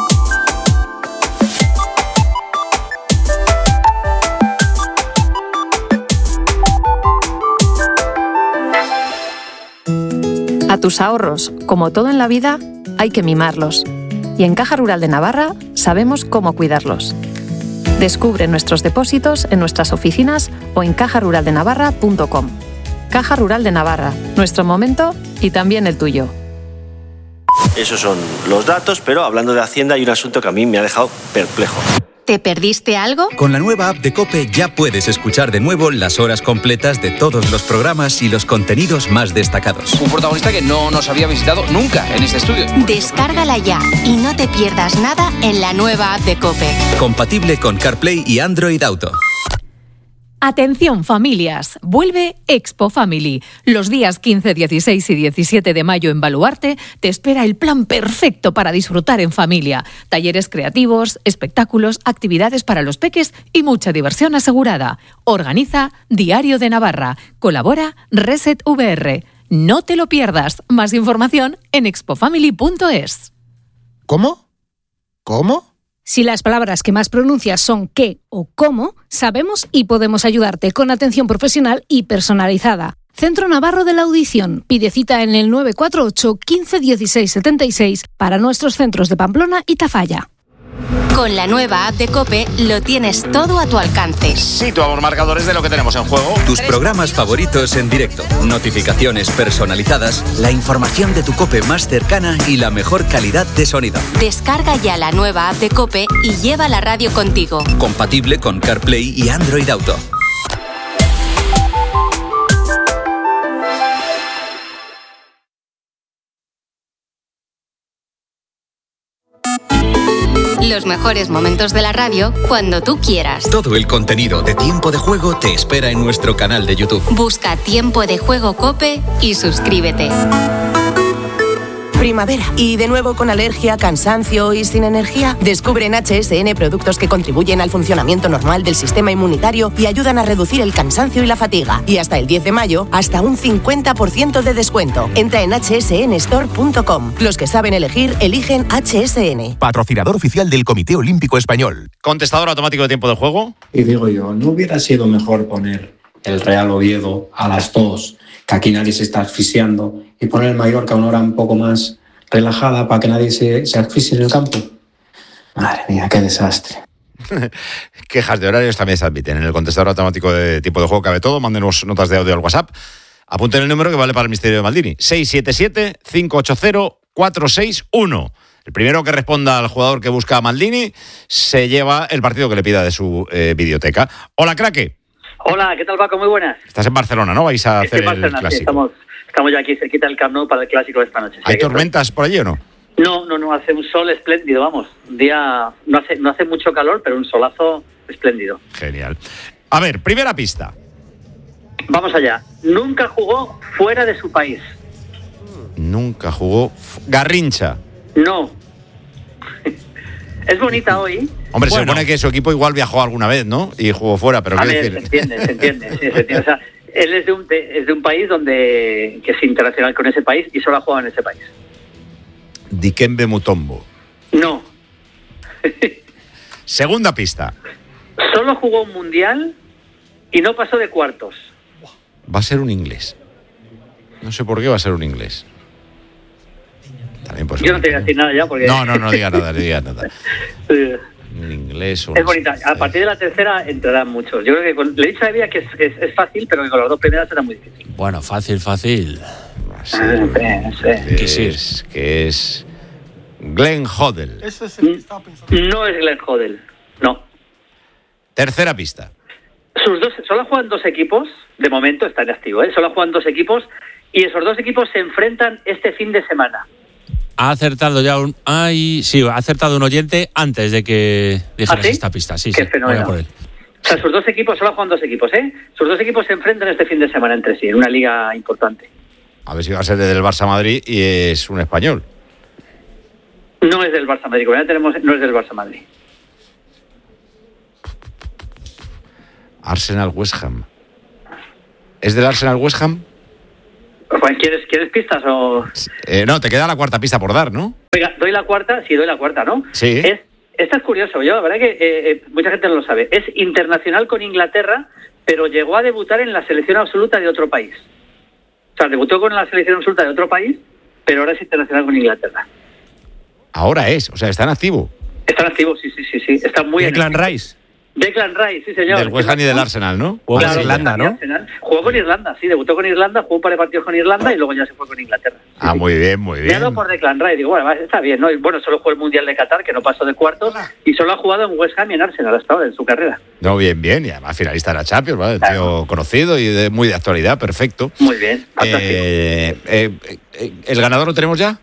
A tus ahorros, como todo en la vida, hay que mimarlos. Y en Caja Rural de Navarra sabemos cómo cuidarlos. Descubre nuestros depósitos en nuestras oficinas o en caja rural de navarra punto com. Caja Rural de Navarra, nuestro momento y también el tuyo. Esos son los datos, pero hablando de Hacienda hay un asunto que a mí me ha dejado perplejo. ¿Te perdiste algo? Con la nueva app de COPE ya puedes escuchar de nuevo las horas completas de todos los programas y los contenidos más destacados. Un protagonista que no nos había visitado nunca en este estudio. Descárgala ya y no te pierdas nada en la nueva app de COPE. Compatible con CarPlay y Android Auto. Atención familias, vuelve Expo Family. Los días quince, dieciséis y diecisiete de mayo en Baluarte te espera el plan perfecto para disfrutar en familia. Talleres creativos, espectáculos, actividades para los peques y mucha diversión asegurada. Organiza Diario de Navarra. Colabora Reset V R. No te lo pierdas. Más información en expofamily punto es. ¿Cómo? ¿Cómo? Si las palabras que más pronuncias son qué o cómo, sabemos y podemos ayudarte con atención profesional y personalizada. Centro Navarro de la Audición. Pide cita en el nueve cuatro ocho, quince, dieciséis, setenta y seis para nuestros centros de Pamplona y Tafalla. Con la nueva app de COPE lo tienes todo a tu alcance. Situamos marcadores de lo que tenemos en juego. Tus programas favoritos en directo, notificaciones personalizadas, la información de tu COPE más cercana y la mejor calidad de sonido. Descarga ya la nueva app de COPE y lleva la radio contigo. Compatible con CarPlay y Android Auto. Los mejores momentos de la radio cuando tú quieras. Todo el contenido de Tiempo de Juego te espera en nuestro canal de YouTube. Busca Tiempo de Juego COPE y suscríbete. Primavera. ¿Y de nuevo con alergia, cansancio y sin energía? Descubre en H S N productos que contribuyen al funcionamiento normal del sistema inmunitario y ayudan a reducir el cansancio y la fatiga. Y hasta el diez de mayo, hasta un cincuenta por ciento de descuento. Entra en hache ese ene store punto com. Los que saben elegir, eligen H S N. Patrocinador oficial del Comité Olímpico Español. Contestador automático de Tiempo de Juego. Y digo yo, ¿no hubiera sido mejor poner el Real Oviedo a las dos, que aquí nadie se está asfixiando, y poner el Mallorca a una hora un poco más relajada para que nadie se, se asfixie en el campo? Madre mía, qué desastre. Quejas de horarios también se admiten. En el contestador automático de Tiempo de Juego cabe todo. Mándenos notas de audio al WhatsApp. Apunten el número que vale para el misterio de Maldini. seis siete siete, cinco ocho cero, cuatro seis uno. El primero que responda al jugador que busca a Maldini se lleva el partido que le pida de su eh, videoteca. Hola, Craque. Hola, ¿qué tal, Paco? Muy buenas. Estás en Barcelona, ¿no? Vais a hacer el clásico. Sí, estamos, estamos ya aquí cerquita del Camp Nou para el clásico de esta noche. ¿Hay tormentas por allí o no? No, no, no, hace un sol espléndido, vamos. Un día, no hace, no hace mucho calor, pero un solazo espléndido. Genial. A ver, primera pista. Vamos allá. Nunca jugó fuera de su país. Nunca jugó... Garrincha. No. Es bonita hoy. Hombre, bueno, se supone que su equipo igual viajó alguna vez, ¿no? Y jugó fuera, pero a quiero ver, decir... se entiende, se entiende, sí, se entiende. O sea, él es de, un, de, es de un país donde que es internacional con ese país y solo ha jugado en ese país. Dikembe Mutombo. No. Segunda pista. Solo jugó un mundial y no pasó de cuartos. Va a ser un inglés. No sé por qué va a ser un inglés. También pues Yo no te voy a decir nada ya porque... No, no, no digas nada, no digas nada. Un inglés o Es bonita. A partir de la tercera entrarán muchos. Yo creo que con... le he dicho a Evia que es, es, es fácil, pero que con las dos primeras será muy difícil. Bueno, fácil, fácil. Sí, que es, que es Glenn Hoddle. Ese es el que estaba pensando. No es Glenn Hoddle, no. Tercera pista. Sus dos, solo juegan dos equipos, de momento está en activo, ¿eh? Solo juegan dos equipos y esos dos equipos se enfrentan este fin de semana. Ha acertado ya un... Ay, sí, ha acertado un oyente antes de que dijeras ¿Ah, sí? esta pista. Sí, Qué sí, fenómeno. voy a por él. O sea, sus dos equipos, solo juegan dos equipos, ¿eh? Sus dos equipos se enfrentan este fin de semana entre sí, en una liga importante. A ver si va a ser del Barça Madrid y es un español. No es del Barça Madrid, como ya tenemos, no es del Barça Madrid. Arsenal West Ham. ¿Es del Arsenal West Ham? ¿Quieres, ¿Quieres pistas o...? Eh, no, te queda la cuarta pista por dar, ¿no? Oiga, doy la cuarta, sí, doy la cuarta, ¿no? Sí. Es, esta es curioso, yo, la verdad que eh, eh, mucha gente no lo sabe. Es internacional con Inglaterra, pero llegó a debutar en la selección absoluta de otro país. O sea, debutó con la selección absoluta de otro país, pero ahora es internacional con Inglaterra. Ahora es, o sea, está en activo. Está en activo, sí, sí, sí, sí. Está muy en Declan Rice. Declan Rice, sí, señor. Del West Ham y del Arsenal, ¿no? Jugó Claro, con Irlanda, ¿no? Arsenal. Jugó con Irlanda, sí, debutó con Irlanda, jugó un par de partidos con Irlanda y luego ya se fue con Inglaterra. Ah, muy bien, muy Me ha dado bien. por Declan Rice, digo, bueno, va, está bien, ¿no? Y bueno, solo jugó el Mundial de Qatar, que no pasó de cuartos, y solo ha jugado en West Ham y en Arsenal hasta ahora, en su carrera. No, bien, bien. Y además finalista de la Champions, ¿vale? Tío conocido y de, muy de actualidad, perfecto. Muy bien, fantástico. Eh, eh, eh, ¿El ganador lo tenemos ya?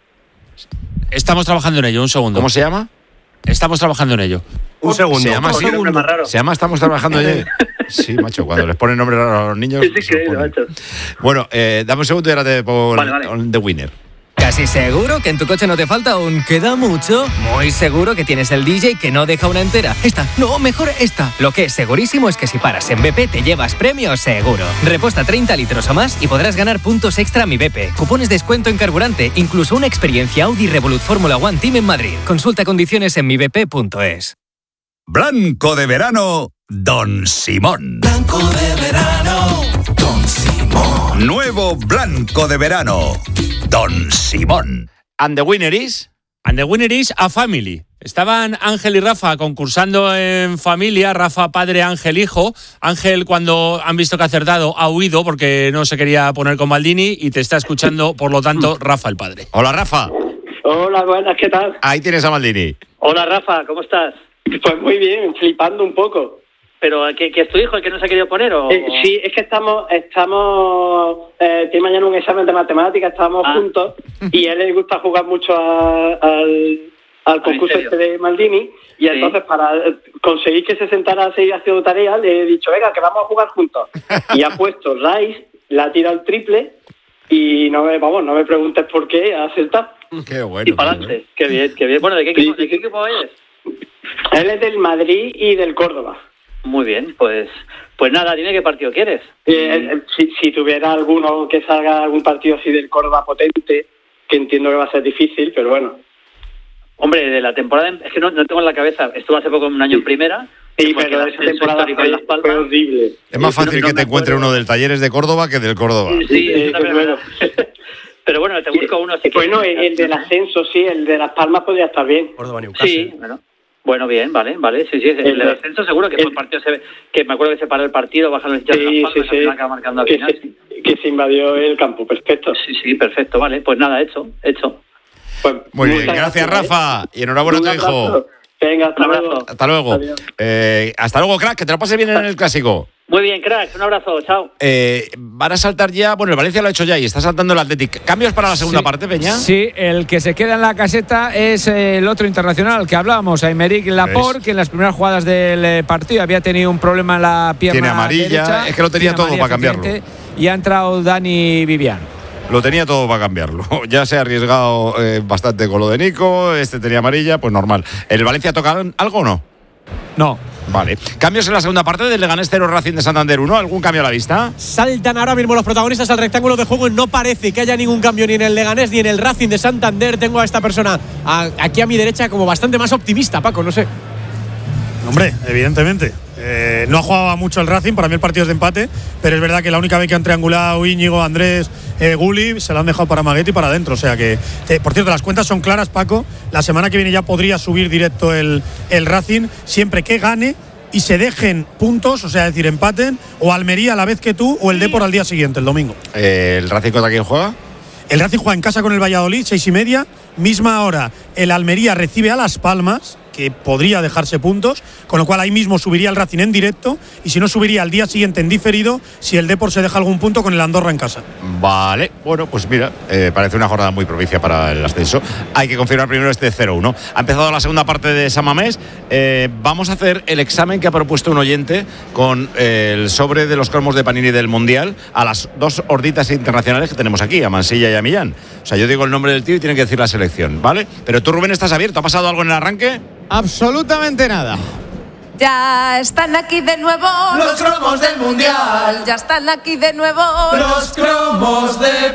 Estamos trabajando en ello, un segundo. ¿Cómo se llama? Estamos trabajando en ello. Un segundo. Se llama, Un así? nombre más raro. Se llama Estamos trabajando en ello. Sí, macho, cuando les ponen nombre raro a los niños. Es increíble, macho. Bueno, eh, dame un segundo y ahora te pongo Vale, vale. on the winner. ¿Casi seguro que en tu coche no te falta un queda mucho? Muy seguro que tienes el D J que no deja una entera. Esta, no, mejor esta. Lo que es segurísimo es que si paras en B P te llevas premio seguro. Reposta treinta litros o más y podrás ganar puntos extra a Mi B P, cupones de descuento en carburante, incluso una experiencia Audi Revolut Fórmula One Team en Madrid. Consulta condiciones en mi b p punto es. Blanco de verano, Don Simón. Blanco de verano, Don Simón. Nuevo Blanco de verano, Don Simón. And the winner is... And the winner is a family. Estaban Ángel y Rafa concursando en familia, Rafa padre, Ángel hijo. Ángel, cuando han visto que ha acertado, ha huido porque no se quería poner con Maldini y te está escuchando, por lo tanto, Rafa el padre. Hola, Rafa. Hola, buenas, ¿qué tal? Ahí tienes a Maldini. Hola, Rafa, ¿cómo estás? Pues muy bien, flipando un poco. ¿Pero que, que es tu hijo el que no se ha querido poner o...? Eh, sí, es que estamos, estamos eh, tiene mañana un examen de matemáticas, estamos Ah. juntos y a él le gusta jugar mucho a, al, al concurso ¿en serio? este de Maldini y Sí. entonces para conseguir que se sentara a seguir haciendo tareas le he dicho, venga, que vamos a jugar juntos. Y ha puesto Rice, la ha tirado el triple y no me, vamos, no me preguntes por qué, ha acertado. Qué bueno. Y para adelante, qué bien, qué bien. Bueno, ¿de qué equipo, ¿de qué equipo eres? Él es del Madrid y del Córdoba. Muy bien, pues pues nada, dime qué partido quieres. Eh, eh, si, si tuviera alguno que salga algún partido así del Córdoba potente, que entiendo que va a ser difícil, pero bueno. Hombre, de la temporada, es que no, no tengo en la cabeza, estuve hace poco un año en primera. Sí, porque pero el esa ascenso temporada histórico en Las fue, Palmas. fue horrible. Es más fácil no que me te encuentre acuerdo. uno del Talleres de Córdoba que del Córdoba. Sí, eso también es verdad. Pero bueno, te busco uno. Si Bueno, quieres. el del ascenso, sí, el de Las Palmas podría estar bien. Sí, bueno. Bueno, bien, vale, vale. Sí, sí, el, El- del ascenso seguro que fue el partido, se ve- que me acuerdo que se paró el partido, bajaron los hinchas de Sí, Las sí, Palmas, sí. al final acaba marcando al Que final. se, Sí. que se invadió el campo, perfecto. sí, sí, perfecto, vale. Pues nada, hecho, hecho. Pues, Muy bien, muchas gracias, ¿eh? Rafa. Y enhorabuena a tu Un hijo. abrazo. Venga, hasta Un luego. abrazo. Hasta luego. Adiós. Eh, hasta luego, crack, que te lo pases bien en el clásico. Muy bien, crack, un abrazo, chao. Eh, van a saltar ya, bueno, el Valencia lo ha hecho ya y está saltando el Athletic. ¿Cambios para la segunda Sí. parte, Peña? Sí, el que se queda en la caseta es eh, el otro internacional que hablábamos, Aymeric Laporte, que en las primeras jugadas del eh, partido había tenido un problema en la pierna Tiene amarilla, derecha. es que lo tenía Tiene todo amarilla, para cambiarlo. efectivamente, Y ha entrado Dani Vivian. Lo tenía todo para cambiarlo. Ya se ha arriesgado eh, bastante con lo de Nico. Este tenía amarilla, pues normal. ¿El Valencia toca algo o no? No. Vale. ¿Cambios en la segunda parte del Leganés cero Racing de Santander uno? ¿Algún cambio a la vista? Saltan ahora mismo los protagonistas al rectángulo de juego y no parece que haya ningún cambio ni en el Leganés ni en el Racing de Santander. Tengo a esta persona a- aquí a mi derecha como bastante más optimista, Paco, no sé. Hombre, evidentemente. Eh, no ha jugado mucho el Racing, para mí el partido es de empate, pero es verdad que la única vez que han triangulado Íñigo, Andrés, eh, Guli, se lo han dejado para Maguetti y para adentro. O sea que, eh, por cierto, las cuentas son claras, Paco. La semana que viene ya podría subir directo el, el Racing, siempre que gane y se dejen puntos, o sea, es decir, empaten, o Almería a la vez que tú, o el Depor al día siguiente, el domingo. Eh, ¿El Racing contra quién juega? El Racing juega en casa con el Valladolid, seis y media. Misma hora, el Almería recibe a Las Palmas, que podría dejarse puntos, con lo cual ahí mismo subiría el Racing en directo y si no subiría al día siguiente en diferido si el Depor se deja algún punto con el Andorra en casa. Vale, bueno, pues mira, eh, parece una jornada muy propicia para el ascenso. Hay que confirmar primero este cero uno. Ha empezado la segunda parte de San Mamés. Eh, vamos a hacer el examen que ha propuesto un oyente con eh, el sobre de los cromos de Panini del Mundial a las dos horditas internacionales que tenemos aquí, a Mansilla y a Millán. O sea, yo digo el nombre del tío y tiene que decir la selección, ¿vale? Pero tú, Rubén, ¿estás abierto? ¿Ha pasado algo en el arranque? Absolutamente nada. Ya están aquí de nuevo los cromos del Mundial. Ya están aquí de nuevo los cromos de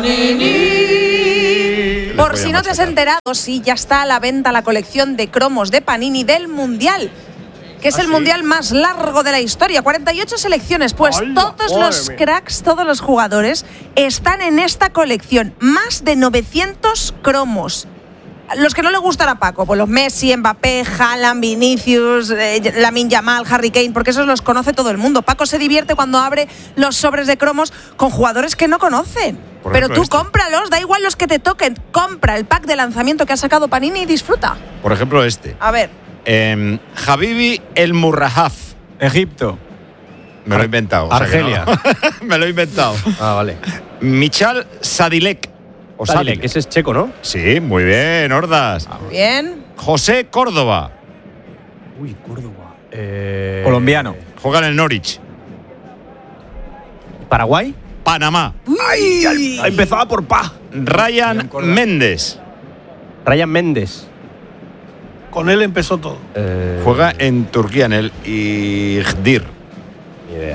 Panini. Por si no te has enterado, sí, ya está a la venta la colección de cromos de Panini del Mundial, que es ¿Ah, el sí? mundial más largo de la historia, cuarenta y ocho selecciones, pues Hola, todos los mía. cracks, todos los jugadores están en esta colección, más de novecientos cromos. Los que no le gustan a Paco, pues los Messi, Mbappé, Haaland, Vinicius, eh, Lamine Yamal, Harry Kane, porque esos los conoce todo el mundo. Paco se divierte cuando abre los sobres de cromos con jugadores que no conocen. Por Pero tú este. cómpralos, da igual los que te toquen, compra el pack de lanzamiento que ha sacado Panini y disfruta. Por ejemplo, este. A ver. Eh, Habibi El Murrahaf, Egipto. Me lo he inventado. Argelia. O sea no. Me lo he inventado. Ah, vale. Michal Sadilek. O Sadilek, Sadilek, ese es checo, ¿no? Sí, muy bien, Hordas. Ah, bien. José Córdoba. Uy, Córdoba. Eh... Colombiano. Juega en el Norwich. ¿Paraguay? Panamá. Ay, ay, ay, empezaba por pa. Ryan Méndez. Ryan Méndez. Con él empezó todo. Eh... Juega en Turquía, en el Igdir. Ni idea.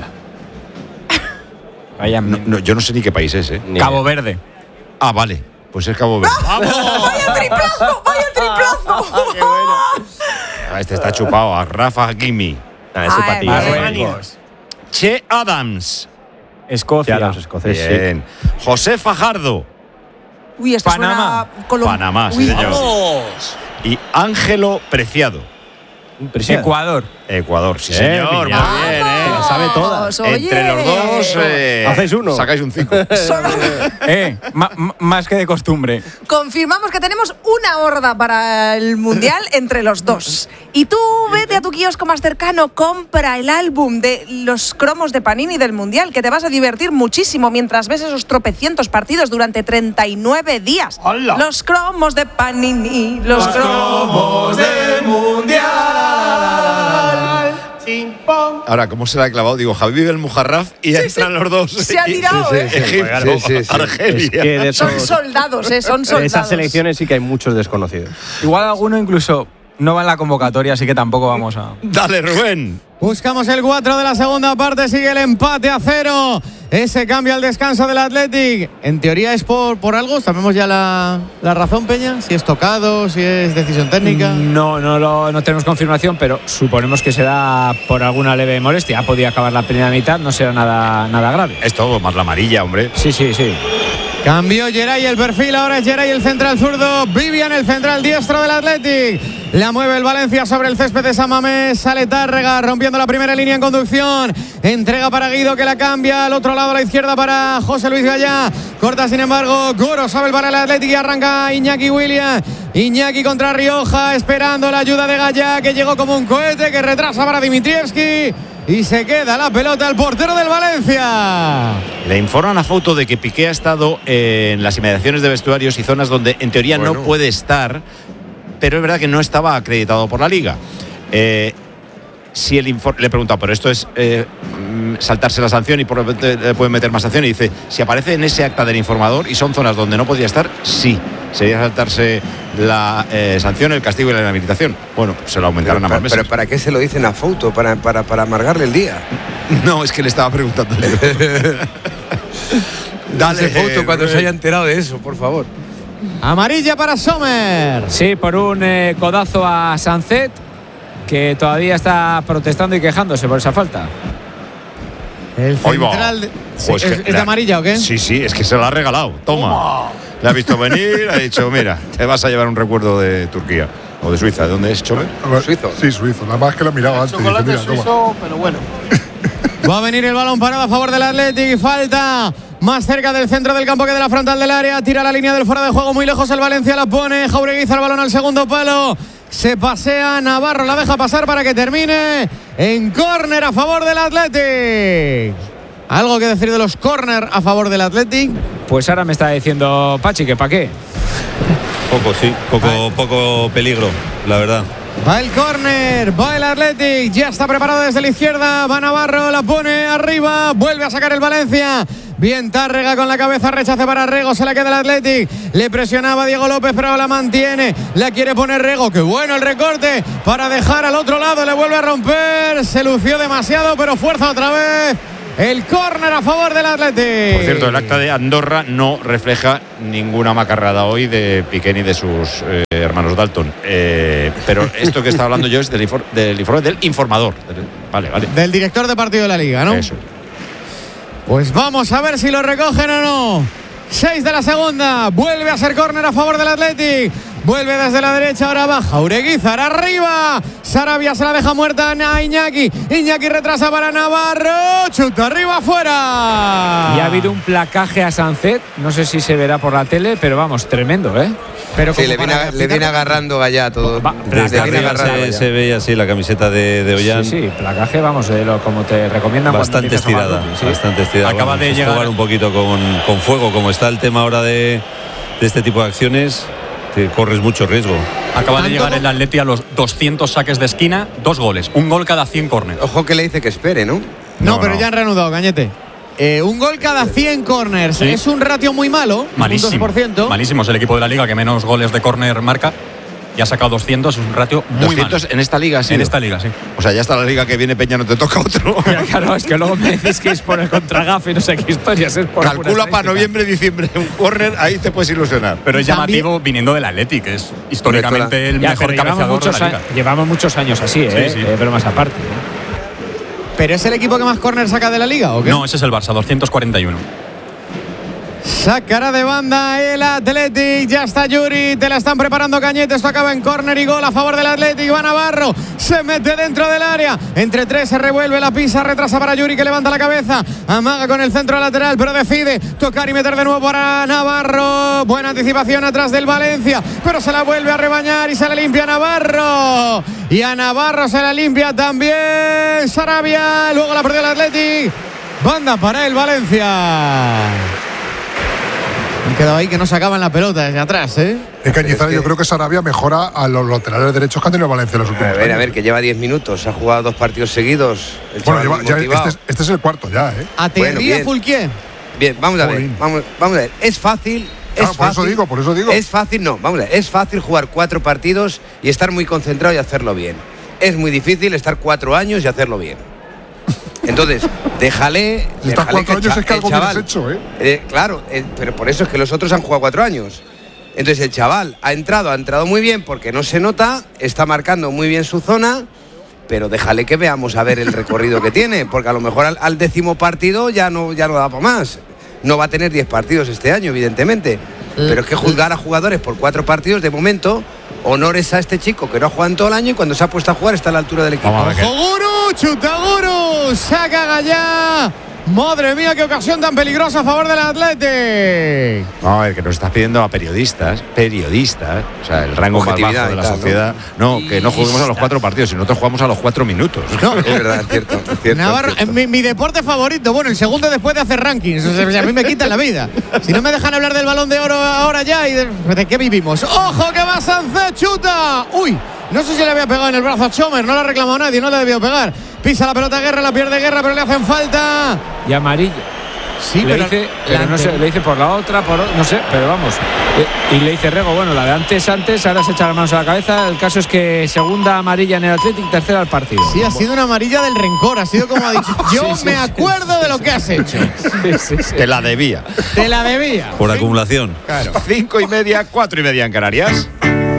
Ryan no, no, yo no sé ni qué país es, ¿eh? Ni Cabo idea. Verde. Ah, vale. Pues es Cabo Verde. ¡Vamos! ¡Vaya triplazo! ¡Vaya triplazo! ¡Qué bueno! Este está chupado. A Rafa Hakimi. Ah, ese para ti. Che Adams. Escocia. Che Adams, escocés, bien. Sí. José Fajardo. Uy, esto Panamá. Suena Panamá, sí, señor. ¡Vamos! Y Ángelo Preciado. Ecuador. Ecuador, sí, Eh, señor. Piña. Muy bien, ¿eh? Lo sabe todas. Oye. Entre los dos eh, hacéis uno. Sacáis un cinco. eh, ma, ma, más que de costumbre. Confirmamos que tenemos una horda para el Mundial entre los dos. Y tú vete a tu kiosco más cercano, compra el álbum de los cromos de Panini del Mundial, que te vas a divertir muchísimo mientras ves esos tropecientos partidos durante treinta y nueve días. ¡Hala! Los cromos de Panini, los, los cromos, cromos del Mundial. Ahora, ¿cómo se la ha clavado? Digo, Javi el Mujarraf y sí, entran sí. los dos. Se ha tirado, sí, ¿eh? Sí, Egipto, sí, sí, sí. Argelia. Es que de esos, son soldados, ¿eh? Son soldados. De esas selecciones sí que hay muchos desconocidos. Igual alguno incluso no va en la convocatoria, así que tampoco vamos a... Dale, Rubén. Buscamos el cuatro de la segunda parte, sigue el empate a cero. Ese cambio al descanso del Athletic. En teoría es por, por algo, sabemos ya la, la razón, Peña, si es tocado, si es decisión técnica. No, no, lo, no tenemos confirmación, pero suponemos que será por alguna leve molestia. Ha podido acabar la primera mitad, no será nada, nada grave. Es todo, más la amarilla, hombre. Sí, sí, sí. Cambió Geray el perfil, ahora es Geray el central zurdo, Vivian el central diestro del Athletic. La mueve el Valencia sobre el césped de San Mamés, sale Tárrega rompiendo la primera línea en conducción. Entrega para Guido que la cambia al otro lado a la izquierda para José Luis Gallá. Corta sin embargo Goro, sabe el para el Athletic y arranca Iñaki Williams. Iñaki contra Rioja, esperando la ayuda de Gallá que llegó como un cohete que retrasa para Dimitrievski. Y se queda la pelota el portero del Valencia. Le informan a Fouto de que Piqué ha estado en las inmediaciones de vestuarios y zonas donde en teoría bueno. no puede estar, pero es verdad que no estaba acreditado por la Liga. Eh, si el le he preguntado, pero esto es eh, saltarse la sanción y por lo tanto le pueden meter más sanción. Y dice, si aparece en ese acta del informador y son zonas donde no podría estar, sí, sería saltarse la eh, sanción, el castigo y la inhabilitación. Bueno, se lo aumentaron pero, a más meses. Pero ¿para qué se lo dicen a Fouto? ¿Para, para, para amargarle el día? No, es que le estaba preguntando. Dale, Fouto, cuando eh, se haya enterado de eso, por favor. Amarilla para Sommer. Sí, por un eh, codazo a Sancet, que todavía está protestando y quejándose por esa falta. El central de, sí, pues ¿es, ¿es de amarilla o qué? Sí, sí, es que se la ha regalado. Toma. Toma. Le ha visto venir, ha dicho, mira, te vas a llevar un recuerdo de Turquía o de Suiza. ¿De dónde es, Chomer? Suizo. Sí, suizo. Nada más que lo miraba antes. Chocolate dice, suizo, toma. pero bueno. Va a venir el balón parado a favor del Athletic y falta más cerca del centro del campo que de la frontal del área. Tira la línea del fuera de juego muy lejos el Valencia, la pone. Jaureguiza el balón al segundo palo. Se pasea Navarro, la deja pasar para que termine en córner a favor del Athletic. ¿Algo que decir de los córner a favor del Athletic? Pues ahora me está diciendo Pachi que para qué. Poco, sí, poco, poco peligro, la verdad. Va el córner, va el Athletic, ya está preparado desde la izquierda, va Navarro, la pone arriba, vuelve a sacar el Valencia. Bien Tárrega con la cabeza, rechace para Rego, se la queda el Athletic. Le presionaba Diego López, pero la mantiene. La quiere poner Rego, qué bueno el recorte para dejar al otro lado, le vuelve a romper. Se lució demasiado, pero fuerza otra vez. El córner a favor del Athletic. Por cierto, el acta de Andorra no refleja ninguna macarrada hoy de Piqué ni de sus eh, hermanos Dalton. Eh, pero esto que está hablando yo es del, infor del informe del informador. Vale, vale. Del director de partido de la Liga, ¿no? Eso. Pues vamos a ver si lo recogen o no. seis de la segunda. Vuelve a ser córner a favor del Athletic. Vuelve desde la derecha, ahora baja Ureguizar, arriba. Sarabia se la deja muerta a Iñaki. Iñaki retrasa para Navarro. Chuta arriba, afuera. Y ha habido un placaje a Sancet. No sé si se verá por la tele, pero vamos, tremendo, ¿eh? Pero sí, le viene, le viene agarrando allá todo. Va, desde arriba se, se veía así la camiseta de, de Ollán. Sí, sí, placaje, vamos, de lo, como te recomiendan. Bastante estirada, sí. bastante estirada. Acaba bueno, de llegar jugar un poquito con, con fuego, como está el tema ahora de, de este tipo de acciones. Te corres mucho riesgo. Acaba de llegar el Atleti a los doscientos saques de esquina, dos goles, un gol cada cien córneres. Ojo que le dice que espere, ¿no? No, no pero no. Ya han reanudado, Cañete. Eh, un gol cada cien corners. ¿Sí? Es un ratio muy malo. Malísimo. Un doce por ciento. Malísimo. Es el equipo de la Liga que menos goles de córner marca. Y ha sacado doscientos, es un ratio muy doscientos malo. En esta liga, sí. En esta liga, sí. O sea, ya está la liga que viene, Peña, no te toca otro. Ya, claro, es que luego me decís que es por el contragafe y no sé qué historias. Es por calcula para noviembre, diciembre un córner, ahí te puedes ilusionar. Pero es llamativo ¿también? Viniendo del Athletic, que es históricamente el ya, mejor cabeceador de la Liga. Llevamos muchos años así, ¿eh? Sí, sí. Eh, pero más aparte. ¿Pero es el equipo que más córner saca de la Liga o qué? No, ese es el Barça, doscientos cuarenta y uno. Sacará de banda el Athletic. Ya está Yuri. Te la están preparando, Cañete. Esto acaba en córner y gol a favor del Athletic. Va Navarro. Se mete dentro del área. Entre tres se revuelve la pisa. Retrasa para Yuri, que levanta la cabeza. Amaga con el centro lateral, pero decide tocar y meter de nuevo para Navarro. Buena anticipación atrás del Valencia, pero se la vuelve a rebañar y se la limpia Navarro. Y a Navarro se la limpia también Sarabia. Luego la perdió el Athletic. Banda para el Valencia. Han quedado ahí que no sacaban la pelota desde atrás, ¿eh? Es que Cañizares, yo creo que Sarabia mejora a los laterales derechos que han tenido Valencia en los últimos años. A ver, años. a ver, que lleva diez minutos, ha jugado dos partidos seguidos. El bueno, lleva, ya este, es, este es el cuarto ya, ¿eh? A Thierry bueno, Fulquier. Bien, vamos a ver, vamos, vamos a ver. Es fácil. Claro, es por fácil, eso digo, por eso digo. Es fácil, no, vamos a ver. Es fácil jugar cuatro partidos y estar muy concentrado y hacerlo bien. Es muy difícil estar cuatro años y hacerlo bien. Entonces, déjale. Si estás cuatro años es que algo bien has hecho, ¿eh? eh claro, eh, pero por eso es que los otros han jugado cuatro años. Entonces, el chaval ha entrado, ha entrado muy bien porque no se nota, está marcando muy bien su zona, pero déjale que veamos a ver el recorrido que tiene, porque a lo mejor al, al décimo partido ya no, ya no da para más. No va a tener diez partidos este año, evidentemente. Pero es que juzgar a jugadores por cuatro partidos, de momento, honores a este chico que no ha jugado en todo el año y cuando se ha puesto a jugar está a la altura del equipo. ¡Guru! ¡Chutaguru! ¡Saca Gallá! ¡Madre mía, qué ocasión tan peligrosa a favor del Athletic! No, a ver, que nos estás pidiendo a periodistas, periodistas, o sea, el rango más bajo de la tal, sociedad. ¿no? no, que no juguemos a los cuatro partidos, sino nosotros jugamos a los cuatro minutos. No, es verdad, es cierto. Es cierto, Navarro, es cierto. Mi, mi deporte favorito, bueno, el segundo después de hacer rankings. O sea, a mí me quitan la vida. Si no me dejan hablar del Balón de Oro ahora ya, ¿y de, de qué vivimos? ¡Ojo que va Sancet, chuta! ¡Uy! No sé si le había pegado en el brazo a Chomer, no le ha reclamado nadie, no le debió pegar. Pisa la pelota Guerra, la pierde Guerra, pero le hacen falta. Y amarilla. Sí, le pero, dice, pero no sé, le dice por la otra, por no sé, pero vamos. Y le dice Rego, bueno, la de antes, antes, ahora se echa las manos a la cabeza. El caso es que segunda amarilla en el Athletic, tercera al partido. Sí, ha sido una amarilla del rencor, ha sido como ha dicho. Yo sí, sí, me sí, acuerdo sí. de lo que has hecho. Sí, sí, sí. Te la debía. Te la debía. Por acumulación. Claro. Cinco y media, cuatro y media en Canarias.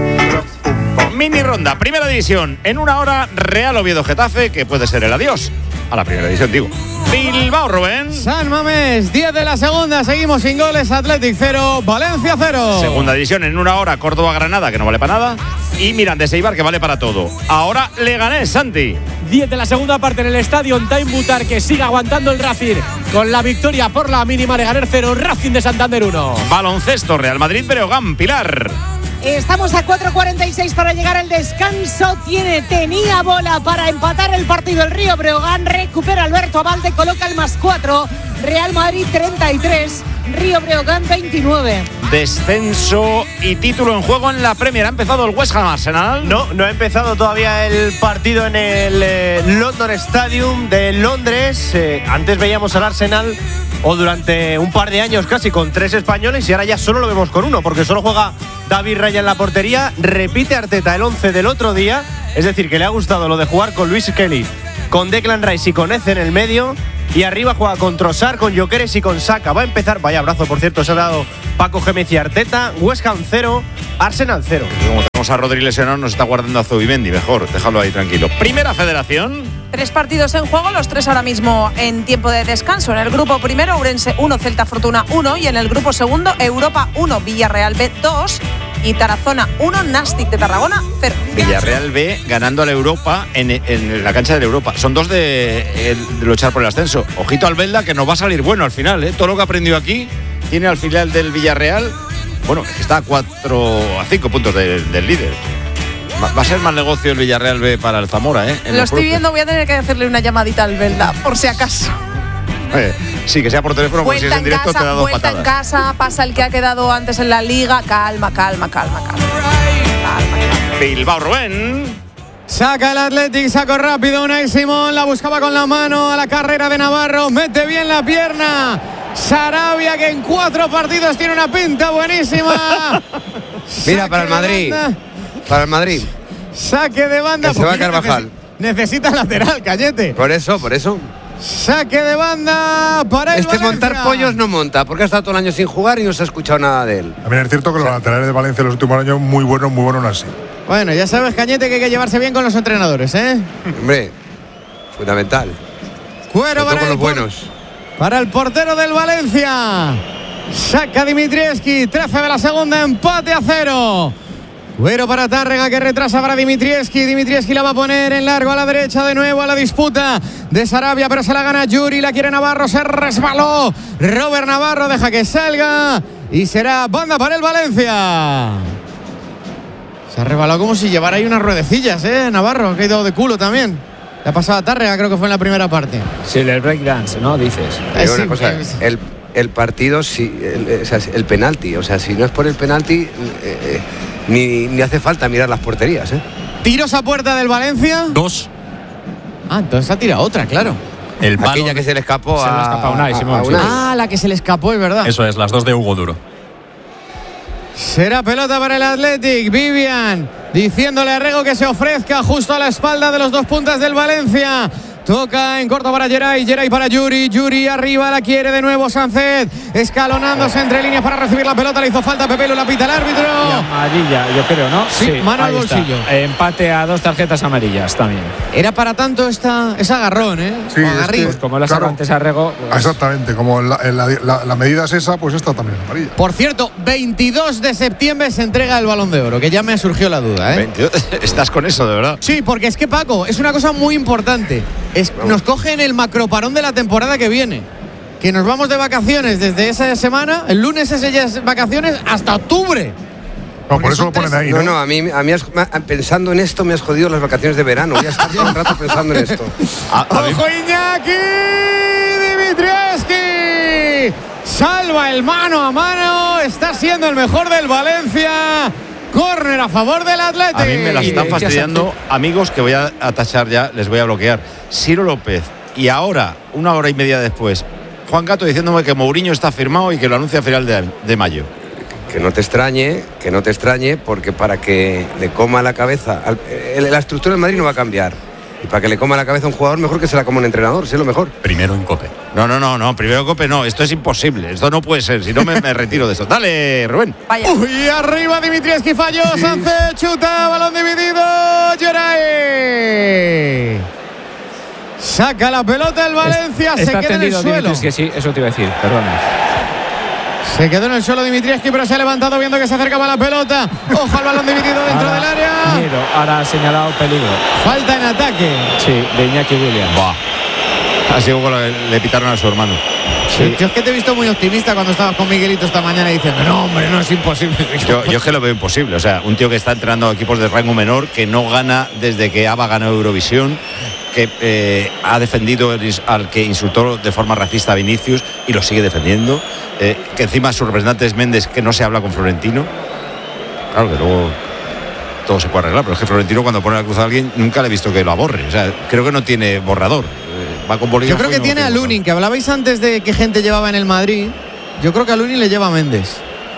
Mini ronda, primera división. En una hora, Real Oviedo Getafe, que puede ser el adiós a la primera división, digo. Bilbao, Rubén. San Mamés, diez de la segunda. Seguimos sin goles. Athletic cero, Valencia cero. Segunda división en una hora, Córdoba-Granada, que no vale para nada. Y Mirandés-Eibar, que vale para todo. Ahora Leganés, Santi. diez de la segunda parte en el estadio. En Time Butar, que sigue aguantando el Racing con la victoria por la mínima. Leganés cero, Racing de Santander uno. Baloncesto, Real Madrid, Breogán, Pilar. Estamos a cuatro cuarenta y seis para llegar al descanso. Tiene, tenía bola para empatar el partido el Río Breogán. Recupera Alberto Abalde, coloca el más cuatro. Real Madrid treinta y tres, Río Breogán veintinueve. Descenso y título en juego en la Premier. ¿Ha empezado el West Ham Arsenal? No, no ha empezado todavía el partido en el eh, London Stadium de Londres. Eh, antes veíamos al Arsenal, o durante un par de años casi, con tres españoles, y ahora ya solo lo vemos con uno, porque solo juega David Raya en la portería. Repite Arteta el once del otro día, es decir, que le ha gustado lo de jugar con Luis Kelly, con Declan Rice y con Eze en el medio. Y arriba juega con Trossard, con Gyökeres y con Saka. Va a empezar, vaya abrazo, por cierto, se ha dado Paco Gémez y Arteta. West Ham cero, Arsenal cero. Como tenemos a Rodri lesionado, nos está guardando a Zubimendi. Mejor, déjalo ahí tranquilo. Primera Federación. Tres partidos en juego, los tres ahora mismo en tiempo de descanso. En el grupo primero, Ourense uno, Celta Fortuna uno. Y en el grupo segundo, Europa uno, Villarreal B dos. Y Tarazona uno, Nastic de Tarragona cero. Villarreal B ganando a la Europa en, en la cancha de la Europa. Son dos de, de luchar por el ascenso. Ojito al Belda, que nos va a salir bueno al final, ¿eh? Todo lo que ha aprendido aquí tiene al final del Villarreal. Bueno, está a cuatro, a cinco puntos de, del líder. Va, va a ser más negocio el Villarreal B para el Zamora, ¿eh? En Lo estoy viendo, voy a tener que hacerle una llamadita al Belda, por si acaso. Eh, sí, que sea por teléfono, porque si es en directo casa, te da dos vuelta patadas. en casa, pasa el que ha quedado antes en la liga. Calma, calma, calma, calma. Bilbao, Rubén. Saca el Athletic, saco rápido. Unai Simón la buscaba con la mano a la carrera de Navarro. Mete bien la pierna. Sarabia, que en cuatro partidos tiene una pinta buenísima. Mira, para el Madrid. Para el Madrid. Saque de banda. Que se va a Carvajal. Necesita lateral, Cañete. Por eso, por eso. Saque de banda para el Este Valencia. montar pollos no monta, porque ha estado todo el año sin jugar y no se ha escuchado nada de él. También es cierto que los laterales de Valencia en los últimos años muy buenos, muy buenos así. Bueno, ya sabes, Cañete, que hay que llevarse bien con los entrenadores, ¿eh? Hombre, fundamental. Cuero para con el, los buenos. Para el portero del Valencia. Saca Dimitrievski, trece de la segunda, empate a cero. Cuero para Tárrega, que retrasa para Dimitrievski. Dimitrievski la va a poner en largo a la derecha de nuevo a la disputa de Sarabia, pero se la gana Yuri, la quiere Navarro, se resbaló. Robert Navarro deja que salga y será banda para el Valencia. Se ha resbalado como si llevara ahí unas ruedecillas, ¿eh? Navarro, que ha ido de culo también. Le ha pasado a Tárrega, creo que fue en la primera parte. Sí, el breakdance, ¿no? Dices. Eh, sí, una cosa, el, el partido, si, el, o sea, el penalti, o sea, si no es por el penalti, eh, eh, ni, ni hace falta mirar las porterías, ¿eh? Tiros a puerta del Valencia. Dos. Ah, entonces ha tirado otra, claro. El palo Aquella que se le escapó se a, le escapa a Unai, a- Simón, a sí. Unai. Ah, la que se le escapó, es verdad. Eso es, las dos de Hugo Duro. Será pelota para el Athletic. Vivian diciéndole a Rego que se ofrezca justo a la espalda de los dos puntas del Valencia. Toca en corto para Geray, Geray para Yuri, Yuri arriba, la quiere de nuevo Sánchez, escalonándose entre líneas para recibir la pelota, le hizo falta a Pepelu, la pita el árbitro. Y amarilla, yo creo, ¿no? Sí, mano al ahí está. bolsillo. Empate a dos tarjetas amarillas también. Era para tanto esta, ese agarrón, ¿eh? Sí, O es agarrín. que- Pues como la Claro. sacó antes a Rego. pues- Exactamente, como la, la- la- la medida es esa, pues esta también es amarilla. Por cierto, veintidós de septiembre se entrega el Balón de Oro, que ya me surgió la duda, ¿eh? veintidós. Estás con eso, de verdad. Sí, porque es que, Paco, es una cosa muy importante. Es, nos cogen el macroparón de la temporada que viene. Que nos vamos de vacaciones desde esa semana, el lunes es ellas vacaciones, hasta octubre. No, por eso lo ponen ahí, No, ¿no? no, a mí, a mí has- me- pensando en esto me has jodido las vacaciones de verano. Voy a estar todo el rato pensando en esto. A- a mí- ¡Ojo, Iñaki! ¡Dimitrievski! Salva el mano a mano. Está siendo el mejor del Valencia. Córner a favor del Atlético. A mí me las están fastidiando amigos que voy a, a tachar ya, les voy a bloquear. Ciro López y ahora, una hora y media después, Juan Gato diciéndome que Mourinho está firmado y que lo anuncia a final de, de mayo. Que no te extrañe, que no te extrañe, porque para que le coma la cabeza, al- eh, la estructura del Madrid no va a cambiar. Y para que le coma la cabeza a un jugador, mejor que se la coma un entrenador, si es lo mejor. Primero en Cope. No, no, no, no, primero Cope no, esto es imposible, esto no puede ser, si no me, me retiro de esto. Dale, Rubén. Vaya. Uy, arriba Dimitrievski falló. Sánchez chuta, balón dividido. Geray. Saca la pelota el Valencia, se Está queda en el tendido suelo. Dimitrievski, sí, eso te iba a decir, perdona. Se quedó en el suelo Dimitrievski, pero se ha levantado viendo que se acercaba la pelota. Ojo al balón dividido dentro Ahora, del área. miedo, ahora ha señalado peligro. Falta en ataque. Sí, de Iñaki Williams. Buah. Así como le, le pitaron a su hermano. Sí. Yo es que te he visto muy optimista cuando estabas con Miguelito esta mañana diciendo, no, hombre, no es imposible. Yo, yo es que lo veo imposible. O sea, un tío que está entrenando a equipos de rango menor, que no gana desde que ABBA ganó Eurovisión, que eh, ha defendido al que insultó de forma racista a Vinicius y lo sigue defendiendo, eh, que encima su representante es Méndez, que no se habla con Florentino. Claro que luego todo se puede arreglar, pero es que Florentino cuando pone la cruz a alguien nunca le he visto que lo aborre. O sea, creo que no tiene borrador. Eh, va con bolígrafo. Yo creo que no tiene a Lunin, que hablabais antes de qué gente llevaba en el Madrid. Yo creo que a Lunin le lleva a Méndez.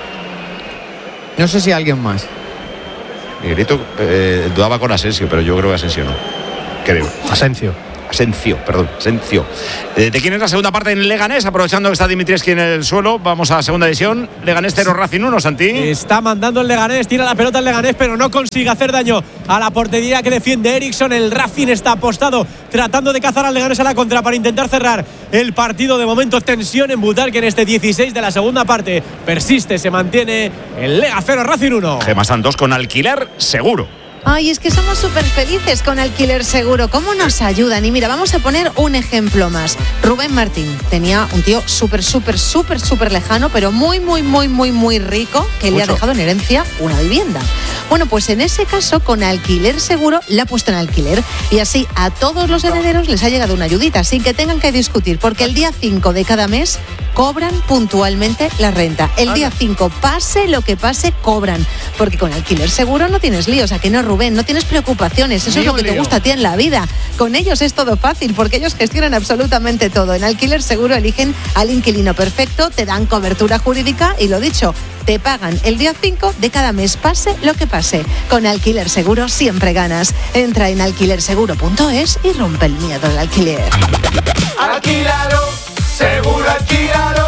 No sé si a alguien más. Miguelito eh, dudaba con Asensio, pero yo creo que Asensio no. Creo. Asensio. Asensio, perdón, Asensio. Eh, ¿De quién es la segunda parte en Leganés? Aprovechando que está Dimitrievski en el suelo, vamos a la segunda división. Leganés cero, Racing uno, Santi. Está mandando el Leganés, tira la pelota el Leganés, pero no consigue hacer daño a la portería que defiende Eriksson. El Racing está apostado, tratando de cazar al Leganés a la contra para intentar cerrar el partido. De momento, tensión en Butarque en este dieciséis de la segunda parte. Persiste, se mantiene el Lega cero, Racing uno. Gema Santos con alquiler seguro. Ay, es que somos súper felices con Alquiler Seguro. ¿Cómo nos ayudan? Y mira, vamos a poner un ejemplo más. Rubén Martín tenía un tío súper, súper, súper, súper lejano, pero muy, muy, muy, muy, muy rico, que Mucho. le ha dejado en herencia una vivienda. Bueno, pues en ese caso, con Alquiler Seguro, le ha puesto en alquiler. Y así a todos los herederos les ha llegado una ayudita, sin que tengan que discutir, porque el día cinco de cada mes cobran puntualmente la renta. El día cinco, pase lo que pase, cobran. Porque con Alquiler Seguro no tienes líos, ¿a que no, Rubén? No tienes preocupaciones, eso es lo que te gusta a ti en la vida. Con ellos es todo fácil, porque ellos gestionan absolutamente todo. En Alquiler Seguro eligen al inquilino perfecto, te dan cobertura jurídica y, lo dicho, te pagan el día cinco de cada mes, pase lo que pase. Con Alquiler Seguro siempre ganas. Entra en alquiler seguro punto es y rompe el miedo al alquiler. Alquilalo, seguro alquilalo.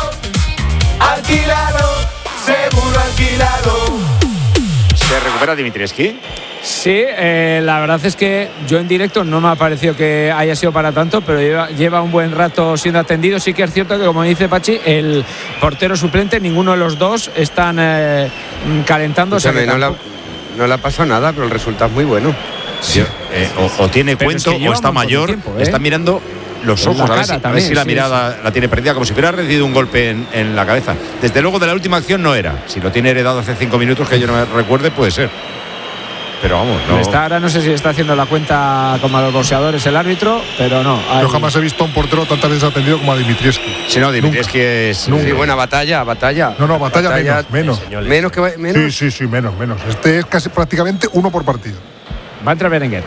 Alquilalo, seguro alquilalo. ¿Se recupera Dimitrievski? Sí, eh, la verdad es que yo en directo no me ha parecido que haya sido para tanto, pero lleva, lleva un buen rato siendo atendido. Sí que es cierto que, como dice Pachi, el portero suplente, ninguno de los dos están eh, calentándose. Escúchame, no, la, no le ha pasado nada, pero el resultado es muy bueno. Sí. Eh, o, o tiene pero cuento es que o está mayor, tiempo, ¿eh? Está mirando los ojos, a ver, si, también, a ver si la sí, mirada sí. la tiene perdida, como si hubiera recibido un golpe en, en la cabeza. Desde luego, de la última acción no era. Si lo tiene heredado hace cinco minutos, que yo no me recuerde, puede ser. Pero vamos, no. Está, ahora no sé si está haciendo la cuenta como a los boxeadores el árbitro, pero no. Hay... Yo jamás he visto a un portero tantas veces atendido como a Dimitrievski. Sí, no, Dimitrievski es. Nunca. Sí, buena batalla, batalla. No, no, batalla, batalla menos. Menos. Menos que menos. Sí, sí, sí, menos, menos. Este es casi prácticamente uno por partido. Va a entrar Berenguer.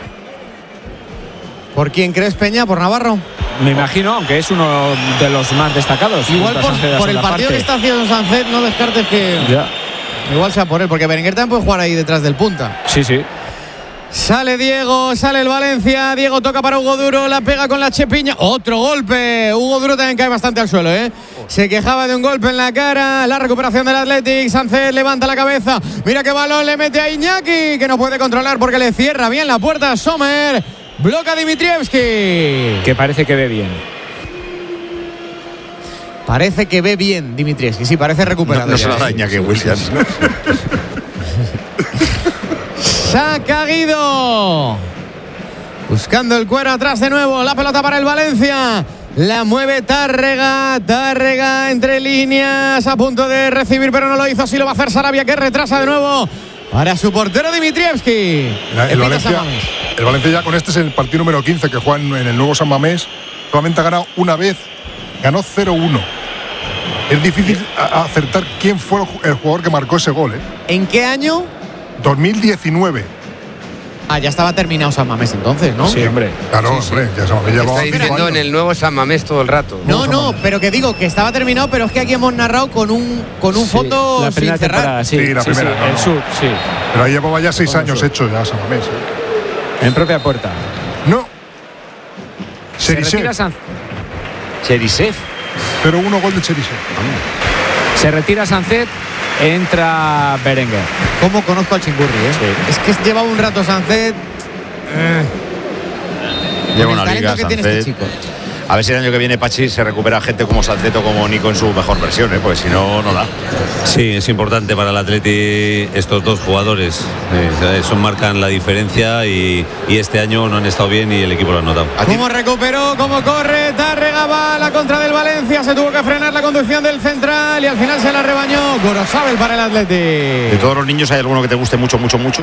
¿Por quién crees, Peña? ¿Por Navarro? Me imagino, aunque es uno de los más destacados. Igual por, por el partido parte. que está haciendo Sancet, no descartes que. Ya. Igual sea por él, porque Berenguer también puede jugar ahí detrás del punta. Sí, sí. Sale Diego, sale el Valencia. Diego toca para Hugo Duro, la pega con la Chepiña. Otro golpe. Hugo Duro también cae bastante al suelo, ¿eh? Se quejaba de un golpe en la cara. La recuperación del Athletic. Sánchez levanta la cabeza. Mira qué balón le mete a Iñaki, que no puede controlar porque le cierra bien la puerta a Sommer. Bloca a Dimitrievski. Que parece que ve bien. Parece que ve bien Dimitrievski. Sí, parece recuperado. No, no se la da Iñaki Williams. Saca Guido. Buscando el cuero atrás de nuevo. La pelota para el Valencia. La mueve Tárrega. Tárrega entre líneas. A punto de recibir, pero no lo hizo. Así lo va a hacer Sarabia, que retrasa de nuevo para su portero Dimitrievski. El, el, Valencia, el Valencia ya con este es el partido número quince que juega en, en el nuevo San Mamés. Solamente ha ganado una vez. Ganó cero uno. Es difícil a, a acertar quién fue el jugador que marcó ese gol, ¿eh? ¿En qué año? dos mil diecinueve. Ah, ya estaba terminado San Mamés entonces, ¿no? Sí, hombre. Claro, sí, hombre. Sí. Ya San Mamés llevaba Está diciendo en el nuevo San Mamés todo el rato. No, no, pero que digo que estaba terminado, pero es que aquí hemos narrado con un con un sí, fondo la sin cerrar. Sí, sí, la sí, primera. Sí, no, el no. sur, sí. Pero ahí llevaba ya seis años hecho ya San Mamés. ¿eh? En propia puerta. No. Se retira San... Cherisev. Pero uno gol de Cherisev. Se retira Sancet, entra Berenguer. ¿Cómo conozco al Chingurri, eh? Sí. Es que lleva un rato Sancet. Eh. Lleva una liga, que Sancet. Tiene este chico. A ver si el año que viene, Pachi, se recupera gente como Salcedo, como Nico en su mejor versión, ¿eh? Porque si no, no da. Sí, es importante para el Atleti estos dos jugadores. Eh, eso marcan la diferencia y, y este año no han estado bien y el equipo lo ha notado. ¿Cómo recuperó? ¿Cómo corre? Tárrega va a la contra del Valencia. Se tuvo que frenar la conducción del central y al final se la rebañó Gorosabel para el Atleti. ¿De todos los niños hay alguno que te guste mucho, mucho, mucho?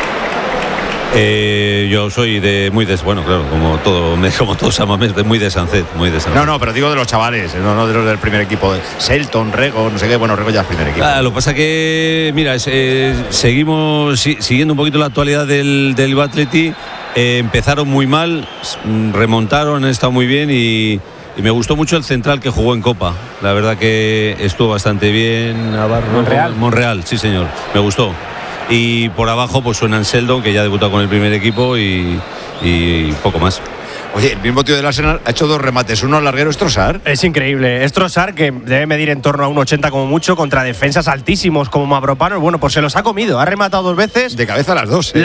Eh, yo soy de muy de bueno, claro, como todo, como todos Samamés, de muy de Sancet, muy de Sancet. No, no, pero digo de los chavales, no, no de los del primer equipo, de Selton, Rego, no sé qué, bueno, Rego ya es primer equipo. Ah, lo que pasa que, mira, es, eh, seguimos si, siguiendo un poquito la actualidad del, del Atleti. Eh, empezaron muy mal, remontaron, han estado muy bien y, y me gustó mucho el central que jugó en Copa. La verdad que estuvo bastante bien. Navarro, Monreal. Monreal, sí señor, me gustó. Y por abajo pues suena Sheldon, que ya ha debutado con el primer equipo y, y poco más. Oye, el mismo tío del Arsenal ha hecho dos remates, uno al larguero, es Trossard. Es increíble, es Trossard, que debe medir en torno a un ochenta como mucho, contra defensas altísimos como Mavropanos. Bueno, pues se los ha comido, ha rematado dos veces. De cabeza a las dos, ¿eh?